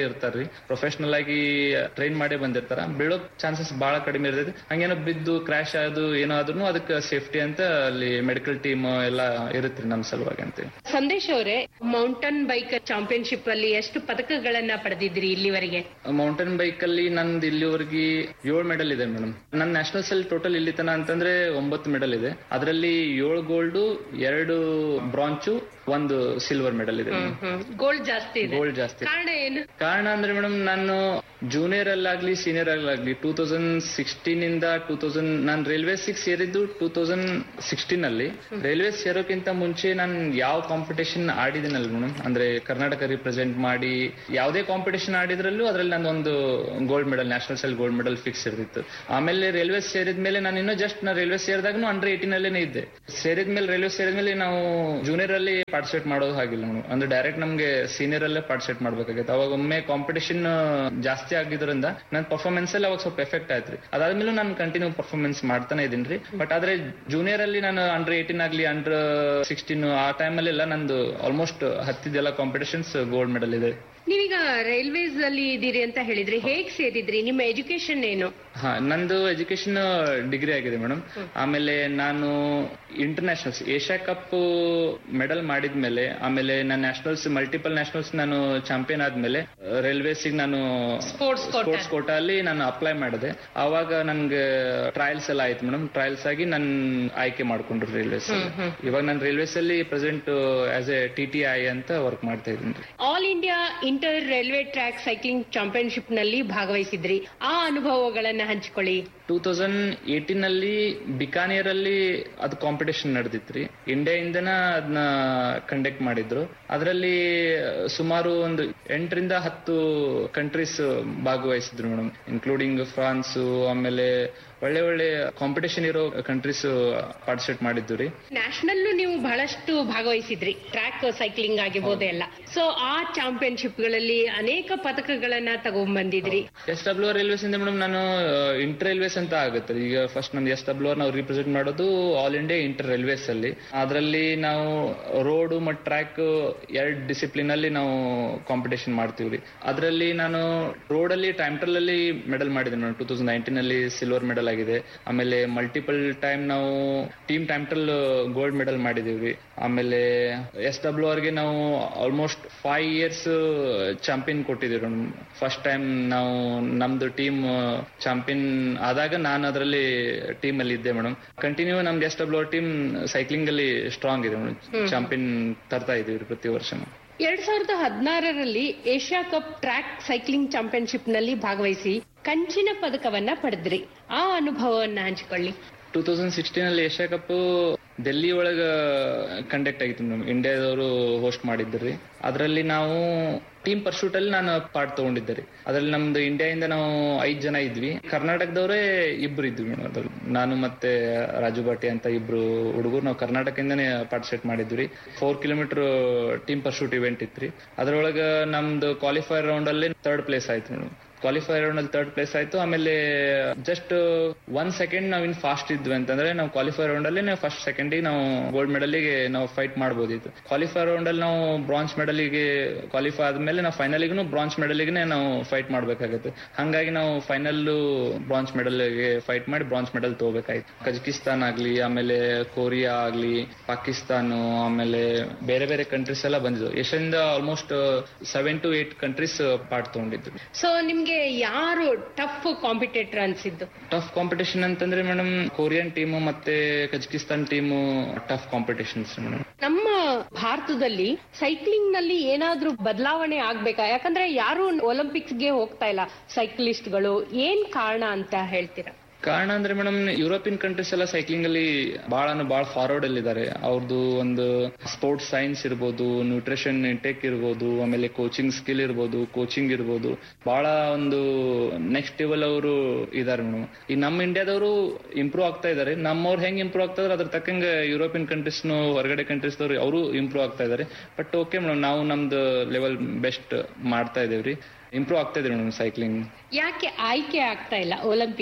ಇರ್ತಾರ್ರಿ, ಪ್ರೊಫೆಷನಲ್ ಆಗಿ ಟ್ರೈನ್ ಮಾಡೇ ಬಂದಿರ್ತಾರ, ಬೀಳೋ ಚಾನ್ಸಸ್ ಬಹಳ ಕಡಿಮೆ ಇರ್ತೈತಿ. ಹಂಗೇನೋ ಬಿದ್ದು ಕ್ರಾಶ್ ಆದು ಏನೋ ಆದ್ರೂ ಅದಕ್ಕೆ ಸೇಫ್ಟಿ ಅಂತ ಅಲ್ಲಿ ಮೆಡಿಕಲ್ ಟೀಮ್ ಎಲ್ಲ ಇರುತ್ತೆ ನಮ್ ಸಲುವಾಗಿ ಅಂತ. ಸಂದೇಶ್ ಅವರೇ, ಮೌಂಟನ್ ಬೈಕ್ ಚಾಂಪಿಯನ್ಶಿಪ್ ಅಲ್ಲಿ ಎಷ್ಟು ಪದಕಗಳನ್ನ ಪಡೆದಿದ್ರಿ ಇಲ್ಲಿವರೆಗೆ? ಮೌಂಟೇನ್ ಬೈಕ್ ಅಲ್ಲಿ ನಂದು ಇಲ್ಲಿವರೆಗೆ ಏಳು ಮೆಡಲ್ ಇದೆ ಮೇಡಮ್. ನನ್ನ ನ್ಯಾಷನಲ್ಸ್ ಅಲ್ಲಿ ಟೋಟಲ್ ಇಲ್ಲಿ ತನ ಅಂತಂದ್ರೆ ಒಂಬತ್ತು ಮೆಡಲ್ ಇದೆ. ಅದರಲ್ಲಿ ಏಳು ಗೋಲ್ಡ್, ಎರಡು ಬ್ರಾಂಚು, ಒಂದು ಸಿಲ್ವರ್ ಮೆಡಲ್ ಇದೆ. ಗೋಲ್ಡ್ ಜಾಸ್ತಿ ಇದೆ. ಗೋಲ್ಡ್ ಜಾಸ್ತಿ. ಕಾರಣ ಏನು? ಕಾರಣ ಅಂದ್ರೆ ಮೇಡಮ್, ನಾನು junior ಅಲ್ಲಾಗ್ಲಿ senior ಅಲ್ಲಾಗ್ಲಿ two thousand sixteen ಇಂದ ಟೂ ತೌಸಂಡ್ ನಾನು ರೈಲ್ವೆ ಸಿಕ್ಸ್ ಸೇರಿದ್ದು ಟೂ ತೌಸಂಡ್ ಸಿಕ್ಸ್ಟೀನ್ ಅಲ್ಲಿ. ರೈಲ್ವೆ ಸೇರೋಕ್ಕಿಂತ ಮುಂಚೆ ನಾನು ಯಾವ ಕಾಂಪಿಟೇಷನ್ ಆಡಿದಿನಲ್ಲ ಮೇಡಮ್, ಅಂದ್ರೆ ಕರ್ನಾಟಕ ರಿಪ್ರೆಸೆಂಟ್ ಮಾಡಿ ಯಾವುದೇ ಕಾಂಪಿಟೇಷನ್ ಆಡಿದ್ರಲ್ಲೂ ಅದ್ರಲ್ಲಿ ನಂದೊಂದು ಗೋಲ್ಡ್ ಮೆಡಲ್, ನ್ಯಾಷನಲ್ಸ್ ಅಲ್ಲಿ ಗೋಲ್ಡ್ ಮೆಡಲ್ ಫಿಕ್ಸ್ ಇರ್ತಿತ್ತು. ಆಮೇಲೆ ರೈಲ್ವೆ ಸೇರಿದ್ಮೇಲೆ ನಾನು ಇನ್ನೂ ಜಸ್ಟ್ ನಾ ರೈಲ್ವೆ ಸೇರಿದಾಗೂ ಅಂಡರ್ ಏಟೀನ್ ಅಲ್ಲೇನೆ ಇದ್ದೆ. ಸೇರಿದ್ಮೇಲೆ ರೈಲ್ವೆ ಸೇರಿದ್ಮೇಲೆ ನಾವು ಜೂನಿಯರ್ ಅಲ್ಲಿ ಪಾರ್ಟಿಸಿಪೇಟ್ ಮಾಡೋದು ಆಗಿಲ್ಲ ಮೇಡಮ್, ಅಂದ್ರೆ ಡೈರೆಕ್ಟ್ ನಮ್ಗೆ ಸೀನಿಯರ್ ಅಲ್ಲೇ ಪಾರ್ಟಿಸಿಪೇಟ್ ಮಾಡ್ಬೇಕಾಗಿತ್ತು. ಅವಾಗ ಒಮ್ಮೆ ಕಾಂಪಿಟೇಷನ್ ಜಾಸ್ತಿ ಆಗಿದ್ರಿಂದ ನನ್ನ ಪರ್ಫಾರ್ಮೆನ್ಸ್ ಅಲ್ಲಿ ಅವಾಗ ಸ್ವಲ್ಪ ಎಫೆಕ್ಟ್ ಆಯ್ತ್ರಿ. ಅದಾದ್ಮೇಲೆ ನಾನು ಕಂಟಿನ್ಯೂ ಪರ್ಫಾರ್ಮೆನ್ಸ್ ಮಾಡ್ತಾನೆ ಇದೀನಿ. ಬಟ್ ಆದ್ರೆ ಜೂನಿಯರ್ ಅಲ್ಲಿ ನಾನು ಅಂಡರ್ ಏಟೀನ್ ಆಗ್ಲಿ ಅಂಡರ್ ಸಿಕ್ಸ್ಟೀನ್ ಆ ಟೈಮ್ ಅಲ್ಲಿ ಎಲ್ಲ ನಂದು ಆಲ್ಮೋಸ್ಟ್ ಹತ್ತಿದ್ದೆಲ್ಲ ಕಾಂಪಿಟೇಷನ್ಸ್ ಗೋಲ್ಡ್ ಮೆಡಲ್ ಇದೆ. ನೀವೀಗ ರೈಲ್ವೇಸ್ ಅಲ್ಲಿ ಇದ್ದೀರಿ ಅಂತ ಹೇಳಿದ್ರಿ, ಹೇಗ್ ಸೇರಿದ್ರಿ? ನಿಮ್ಮ ಎಜುಕೇಶನ್ ಏನು? ಹಾ, ನಂದು ಎಜುಕೇಶನ್ ಡಿಗ್ರಿ ಆಗಿದೆ ಮೇಡಮ್. ಆಮೇಲೆ ನಾನು ಇಂಟರ್ನ್ಯಾಷನಲ್ಸ್ ಏಷ್ಯಾ ಕಪ್ ಮೆಡಲ್ ಮಾಡಿದ್ಮೇಲೆ, ಆಮೇಲೆ ನನ್ನ ನ್ಯಾಷನಲ್ಸ್ ಮಲ್ಟಿಪಲ್ ನ್ಯಾಷನಲ್ಸ್ ನಾನು ಚಾಂಪಿಯನ್ ಆದ್ಮೇಲೆ ರೈಲ್ವೇಸ್ ನಾನು ಸ್ಪೋರ್ಟ್ಸ್ ಸ್ಪೋರ್ಟ್ಸ್ ಕೋಟಾ ಅಲ್ಲಿ ನಾನು ಅಪ್ಲೈ ಮಾಡಿದೆ. ಆವಾಗ ನನ್ಗೆ ಟ್ರಯಲ್ಸ್ ಎಲ್ಲ ಆಯ್ತು ಮೇಡಮ್. ಟ್ರಯಲ್ಸ್ ಆಗಿ ನನ್ ಆಯ್ಕೆ ಮಾಡ್ಕೊಂಡ್ರು ರೈಲ್ವೇಸ್. ಇವಾಗ ನಾನು ರೈಲ್ವೇಸ್ ಅಲ್ಲಿ present as A T T I ಅಂತ ವರ್ಕ್ ಮಾಡ್ತಾ ಇದ್ದೀನಿ. All India inter railway track cycling championship ನಲ್ಲಿ ಭಾಗವಹಿಸಿದ್ರಿ, ಆ ಅನುಭವಗಳನ್ನ ಹಂಚಿಕೊಳ್ಳಿ. ಟೂ ತೌಸಂಡ್ ಏಟೀನ್ ಅಲ್ಲಿ ಬಿಕಾನೇರ್ ಅಲ್ಲಿ ಅದು ಕಾಂಪಿಟೇಷನ್ ನಡೆದಿತ್ರಿ. ಇಂಡಿಯಾಯಿಂದನ ಅದನ್ನ ಕಂಡಕ್ಟ್ ಮಾಡಿದ್ರು. ಅದರಲ್ಲಿ ಸುಮಾರು ಒಂದು ಎಂಟರಿಂದ ಹತ್ತು ಕಂಟ್ರೀಸ್ ಭಾಗವಹಿಸಿದ್ರು ಮೇಡಮ್, ಇನ್ಕ್ಲೂಡಿಂಗ್ ಫ್ರಾನ್ಸ್, ಆಮೇಲೆ ಒಳ್ಳೆ ಒಳ್ಳೆ ಕಾಂಪಿಟೇಷನ್ ಇರೋ ಕಂಟ್ರೀಸ್ ಪಾರ್ಟಿಸಿಪೇಟ್ ಮಾಡಿದ್ದು ರೀ. ನ್ಯಾಷನಲ್ ನೀವು ಬಹಳಷ್ಟು ಭಾಗವಹಿಸಿದ್ರಿ, ಟ್ರ್ಯಾಕ್ ಸೈಕ್ಲಿಂಗ್ ಆಗಿರ್ಬೋದು ಎಲ್ಲ. ಸೊ ಆ ಚಾಂಪಿಯನ್ಶಿಪ್ ಗಳಲ್ಲಿ ಅನೇಕ ಪದಕಗಳನ್ನ ತಗೊಂಡ್ ಬಂದಿದ್ರಿ. ಎಸ್ ಡಬ್ಲ್ಯೂ ಆರ್ ರೈಲ್ವೇಸ್ ಇಂದ ಮೇಡಮ್ ನಾನು ಇಂಟರ್ ರೈಲ್ವೇಸ್ ಅಂತ ಆಗುತ್ತೆ. ಈಗ ಫಸ್ಟ್ ನಮ್ದು ಎಸ್ ಡಬ್ಲ್ಯೂ ಆರ್ ನಾವು ರಿಪ್ರೆಸೆಂಟ್ ಮಾಡೋದು ಆಲ್ ಇಂಡಿಯಾ ಇಂಟರ್ ರೈಲ್ವೇಸ್ ಅಲ್ಲಿ. ಅದರಲ್ಲಿ ನಾವು ರೋಡ್ ಮತ್ತು ಟ್ರ್ಯಾಕ್ ಎರಡು ಡಿಸಿಪ್ಲಿನ್ ಅಲ್ಲಿ ನಾವು ಕಾಂಪಿಟೇಷನ್ ಮಾಡ್ತೀವ್ರಿ. ಅದರಲ್ಲಿ ನಾನು ರೋಡ್ ಅಲ್ಲಿ ಟೈಮ್ ಟ್ರಯಲ್ ಅಲ್ಲಿ ಮೆಡಲ್ ಮಾಡಿದ್ದೀನಿ ಮೇಡಮ್. ಟೂ ತೌಸಂಡ್ ನೈನ್ಟೀನ್ ಅಲ್ಲಿ ಸಿಲ್ವರ್ ಮೆಡಲ್ ಆಗಿದೆ. ಆಮೇಲೆ ಮಲ್ಟಿಪಲ್ ಟೈಮ್ ನಾವು team time trial gold medal ಮಾಡಿದೀವಿ. ಆಮೇಲೆ ಎಸ್ ಡಬ್ಲ್ಯೂ ಆರ್ಗೆ ನಾವು ಆಲ್ಮೋಸ್ಟ್ ಫೈವ್ ಇಯರ್ಸ್ ಚಾಂಪಿಯನ್ ಕೊಟ್ಟಿದ್ದೀವಿ. ಫಸ್ಟ್ ಟೈಮ್ ನಾವು ನಮ್ದು ಟೀಮ್ ಚಾಂಪಿಯನ್ ಆದಾಗ ನಾನು ಅದರಲ್ಲಿ ಟೀಮ್ ಅಲ್ಲಿ ಇದ್ದೆ ಮೇಡಮ್. ಕಂಟಿನ್ಯೂ ನಮ್ದು S W R team cycling ಅಲ್ಲಿ ಸ್ಟ್ರಾಂಗ್ ಇದೆ ಮೇಡಮ್. ಚಾಂಪಿಯನ್ ತರ್ತಾ ಇದೀವಿ ಪ್ರತಿ ವರ್ಷ. ಎರಡ್ ಸಾವಿರದ ಹದಿನಾರರಲ್ಲಿ Asia cup track cycling championship ನಲ್ಲಿ ಭಾಗವಹಿಸಿ ಕಂಚಿನ ಪದಕವನ್ನ ಪಡೆದ್ರಿ, ಆ ಅನುಭವವನ್ನ ಹಂಚಿಕೊಳ್ಳಿ. ಟೂ ತೌಸಂಡ್ ಸಿಕ್ಸ್ಟೀನ್ ಅಲ್ಲಿ ಏಷ್ಯಾ ಕಪ್ ಡೆಲ್ಲಿ ಒಳಗ ಕಂಡಕ್ಟ್ ಆಗಿತ್ತು ಮೇಡಮ್. ಇಂಡಿಯಾದವರು ಹೋಸ್ಟ್ ಮಾಡಿದ್ರಿ. ಅದರಲ್ಲಿ ನಾವು ಟೀಮ್ ಪರ್ಶೂಟ್ ಅಲ್ಲಿ ನಾನು ಪಾರ್ಟ್ ತಗೊಂಡಿದ್ದೆ ರೀ. ಅದ್ರಲ್ಲಿ ನಮ್ದು ಇಂಡಿಯಾದಿಂದ ನಾವು ಐದ್ ಜನ ಇದ್ವಿ. ಕರ್ನಾಟಕದವರೇ ಇಬ್ರು ಇದ್ವಿ ಮೇಡಮ್. ಅದ್ರಲ್ಲಿ ನಾನು ಮತ್ತೆ ರಾಜು ಬಾಟಿ ಅಂತ ಇಬ್ರು ಹುಡುಗರು ನಾವು ಕರ್ನಾಟಕದಿಂದಾನೇ ಪಾರ್ಟಿಸಿಪೇಟ್ ಮಾಡಿದ್ವಿ. Four kilometre team pursuit event ಇತ್ರಿ. ಅದ್ರೊಳಗ ನಮ್ದು ಕ್ವಾಲಿಫೈರ್ ರೌಂಡ್ ಅಲ್ಲಿ ಥರ್ಡ್ ಪ್ಲೇಸ್ ಆಯ್ತು ಮೇಡಮ್. ಕ್ವಾಲಿಫೈರ್ ರೌಂಡ್ ಅಲ್ಲಿ ಥರ್ಡ್ ಪ್ಲೇಸ್ ಆಯ್ತು. ಆಮೇಲೆ ಜಸ್ಟ್ ಒನ್ ಸೆಕೆಂಡ್ ನಾವ್ ಇನ್ ಫಾಸ್ಟ್ ಇದ್ವಿ ಅಂತಂದ್ರೆ ನಾವು ಕ್ವಾಲಿಫೈರ್ ರೌಂಡ್ ಅಲ್ಲಿ ನಾವು ಫಸ್ಟ್ ಸೆಕೆಂಡ್ ನಾವು ಗೋಲ್ಡ್ ಮೆಡಲ್ಗೆ ನಾವು ಫೈಟ್ ಮಾಡಬಹುದಿತ್ತು. ಕ್ವಾಲಿಫೈರ್ ರೌಂಡ್ ಅಲ್ಲಿ ನಾವು ಬ್ರಾಂಜ್ ಮೆಡಲ್ಗೆ ಕ್ವಾಲಿಫೈ ಆದ್ಮೇಲೆ ನಾವು ಫೈನಲ್ಗೂ ಬ್ರಾಂಜ್ ಮೆಡಲ್ಗೆ ನಾವು ಫೈಟ್ ಮಾಡ್ಬೇಕಾಗುತ್ತೆ. ಹಂಗಾಗಿ ನಾವು ಫೈನಲ್ ಬ್ರಾಂಜ್ ಮೆಡಲ್ಗೆ ಫೈಟ್ ಮಾಡಿ ಬ್ರಾಂಜ್ ಮೆಡಲ್ ತಗೋಬೇಕಾಯ್ತು. ಕಜಕಿಸ್ತಾನ್ ಆಗ್ಲಿ, ಆಮೇಲೆ ಕೊರಿಯಾ ಆಗ್ಲಿ, ಪಾಕಿಸ್ತಾನ, ಆಮೇಲೆ ಬೇರೆ ಬೇರೆ ಕಂಟ್ರೀಸ್ ಎಲ್ಲ ಬಂದಿದ್ವು. ಏಷ್ಯಾದಿಂದ almost seven to eight countries part ತಗೊಂಡಿದ್ರು. So ನಿಮ್ಗೆ ಯಾರು ಟಫ್ ಕಾಂಪಿಟೇಟರ್ ಅನ್ಸಿದ್ದು? ಟಫ್ ಕಾಂಪಿಟೇಷನ್ ಅಂತಂದ್ರೆ ಮೇಡಮ್ ಕೊರಿಯನ್ ಟೀಮು ಮತ್ತೆ Kazakhstan team tough competitions madam. ನಮ್ಮ ಭಾರತದಲ್ಲಿ ಸೈಕ್ಲಿಂಗ್ ನಲ್ಲಿ ಏನಾದ್ರೂ ಬದಲಾವಣೆ ಆಗ್ಬೇಕಾ? ಯಾಕಂದ್ರೆ ಯಾರು ಒಲಿಂಪಿಕ್ಸ್ ಗೆ ಹೋಗ್ತಾ ಇಲ್ಲ ಸೈಕ್ಲಿಸ್ಟ್ಗಳು, ಏನ್ ಕಾರಣ ಅಂತ ಹೇಳ್ತೀರಾ? ಕಾರಣ ಅಂದ್ರೆ ಮೇಡಮ್ ಯುರೋಪಿಯನ್ ಕಂಟ್ರೀಸ್ ಎಲ್ಲ ಸೈಕ್ಲಿಂಗ್ ಅಲ್ಲಿ ಬಹಳ ಬಹಳ ಫಾರ್ವರ್ಡ್ ಅಲ್ಲಿ ಇದ್ದಾರೆ. ಅವ್ರದ್ದು ಒಂದು ಸ್ಪೋರ್ಟ್ಸ್ ಸೈನ್ಸ್ ಇರ್ಬೋದು, ನ್ಯೂಟ್ರಿಷನ್ ಇಂಟೇಕ್ ಇರ್ಬೋದು, ಆಮೇಲೆ ಕೋಚಿಂಗ್ ಸ್ಕಿಲ್ ಇರ್ಬೋದು, ಕೋಚಿಂಗ್ ಇರ್ಬೋದು, ಬಹಳ ಒಂದು ನೆಕ್ಸ್ಟ್ ಲೆವೆಲ್ ಅವರು ಇದಾರೆ ಮೇಡಮ್. ಈ ನಮ್ಮ ಇಂಡಿಯಾದವರು ಇಂಪ್ರೂವ್ ಆಗ್ತಾ ಇದಾರೆ. ನಮ್ಮವ್ರು ಹೆಂಗ್ ಇಂಪ್ರೂವ್ ಆಗ್ತಾ ಇದಾರೆ ಅದ್ರ ತಕ್ಕಂಗೆ ಯುರೋಪಿಯನ್ ಕಂಟ್ರೀಸ್ ಹೊರಗಡೆ ಕಂಟ್ರೀಸ್ ದವ್ರು ಅವರು ಇಂಪ್ರೂವ್ ಆಗ್ತಾ ಇದಾರೆ. ಬಟ್ ಓಕೆ ಮೇಡಮ್, ನಾವು ನಮ್ದು ಲೆವೆಲ್ ಬೆಸ್ಟ್ ಮಾಡ್ತಾ ಇದೇವ್ರಿ. ಇಂಪ್ರೂವ್ ಆಗ್ತಾ ಇದೆ ಮೇಡಮ್ ಸೈಕ್ಲಿಂಗ್. ಯಾಕೆ ಆಯ್ಕೆ ಆಗ್ತಾ ಇಲ್ಲ ಒಲಿಂಪಿಕ್ಗೆ?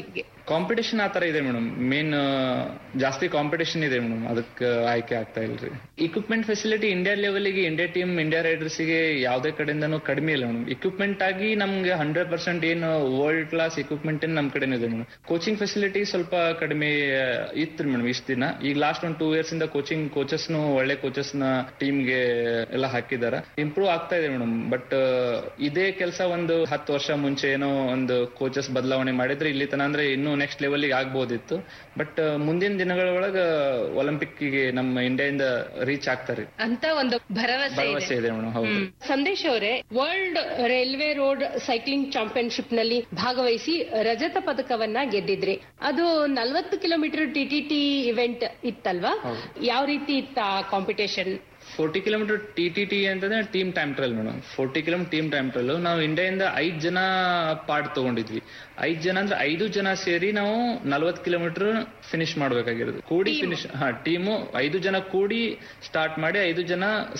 ಕಾಂಪಿಟೇಷನ್ ಆತರ ಇದೆ ಮೇಡಮ್. ಮೇನ್ ಜಾಸ್ತಿ ಕಾಂಪಿಟೇಷನ್ ಇದೆ ಮೇಡಮ್, ಅದಕ್ಕೆ ಆಯ್ಕೆ ಆಗ್ತಾ ಇಲ್ರಿ. ಇಕ್ವಿಪ್ಮೆಂಟ್ ಫೆಸಿಲಿಟಿ ಇಂಡಿಯಾ ಲೆವೆಲ್ಗೆ ಇಂಡಿಯಾ ಟೀಮ್ ಇಂಡಿಯಾ ರೈಡರ್ಸ್ ಗೆ ಯಾವ್ದೇ ಕಡೆಯಿಂದನೂ ಕಡಿಮೆ ಇಲ್ಲ ಮೇಡಮ್. ಇಕ್ವಿಪ್ಮೆಂಟ್ ಆಗಿ ನಮ್ಗೆ ಹಂಡ್ರೆಡ್ ಪರ್ಸೆಂಟ್ ಏನು ವರ್ಲ್ಡ್ ಕ್ಲಾಸ್ ಇಕ್ವಿಪ್ಮೆಂಟ್ ನಮ್ ಕಡೆ ಇದೆ ಮೇಡಮ್. ಕೋಚಿಂಗ್ ಫೆಸಿಲಿಟಿ ಸ್ವಲ್ಪ ಕಡಿಮೆ ಇತ್ತು ಮೇಡಮ್ ಇಷ್ಟ ದಿನ. ಈಗ ಲಾಸ್ಟ್ ಒಂದು ಟೂ ಇಯರ್ಸ್ ಇಂದ ಕೋಚಿಂಗ್ ಕೋಚಸ್ ನು ಒಳ್ಳೆ ಕೋಚಸ್ ನ ಟೀಮ್ ಗೆ ಎಲ್ಲ ಹಾಕಿದಾರೆ. ಇಂಪ್ರೂವ್ ಆಗ್ತಾ ಇದೆ ಮೇಡಮ್. ಬಟ್ ಇದೇ ಕೆಲಸ ಒಂದು ಹತ್ತು ವರ್ಷ ಮುಂಚೆ ಏನೋ ಒಂದು ಕೋಚಸ್ ಬದಲಾವಣೆ ಮಾಡಿದ್ರೆ ಇಲ್ಲಿ ತನ ಅಂದ್ರೆ ಇನ್ನೂ ನೆಕ್ಸ್ಟ್ ಲೆವೆಲ್ ಆಗ್ಬೋದಿತ್ತು. ಬಟ್ ಮುಂದಿನ ದಿನಗಳ ಒಳಗ ಒಲಿಂಪಿಕ್ ಗೆ ನಮ್ಮ ಇಂಡಿಯಾದಿಂದ ರೀಚ್ ಆಗ್ತಾರೆ ಅಂತ ಒಂದು ಭರವಸೆ ಇದೆ ಮೇಡಮ್. ಹೌದು. ಸಂದೇಶ್ ಅವರೇ, world railway road cycling championship ನಲ್ಲಿ ಭಾಗವಹಿಸಿ ರಜತ ಪದಕವನ್ನ ಗೆದ್ದಿದ್ರಿ. ಅದು ನಲ್ವತ್ತು ಕಿಲೋಮೀಟರ್ ಟಿಟಿಟಿ ಇವೆಂಟ್ ಇತ್ತಲ್ವಾ? ಯಾವ ರೀತಿ ಇತ್ತ competition? Forty kilometre T T T ಅಂತಂದ್ರೆ team time trial madam. Forty kilometre team time trial. ನಾವು ಇಂಡಿಯಾದಿಂದ ಐದ್ ಜನ ಪಾರ್ಟ್ ತಗೊಂಡಿದ್ವಿ. ಐದ್ ಜನ ಅಂದ್ರೆ ಐದು ಜನ ಸೇರಿ ನಾವು ನಲ್ವತ್ ಕಿಲೋಮೀಟರ್ ಫಿನಿಶ್ ಮಾಡ್ಬೇಕಾಗಿರೋದು. ಕೂಡಿ ಫಿನಿಶ್ ಹಾ ಟೀಮು ಐದು ಜನ ಕೂಡಿ ಸ್ಟಾರ್ಟ್ ಮಾಡಿ ಐದು ಜನ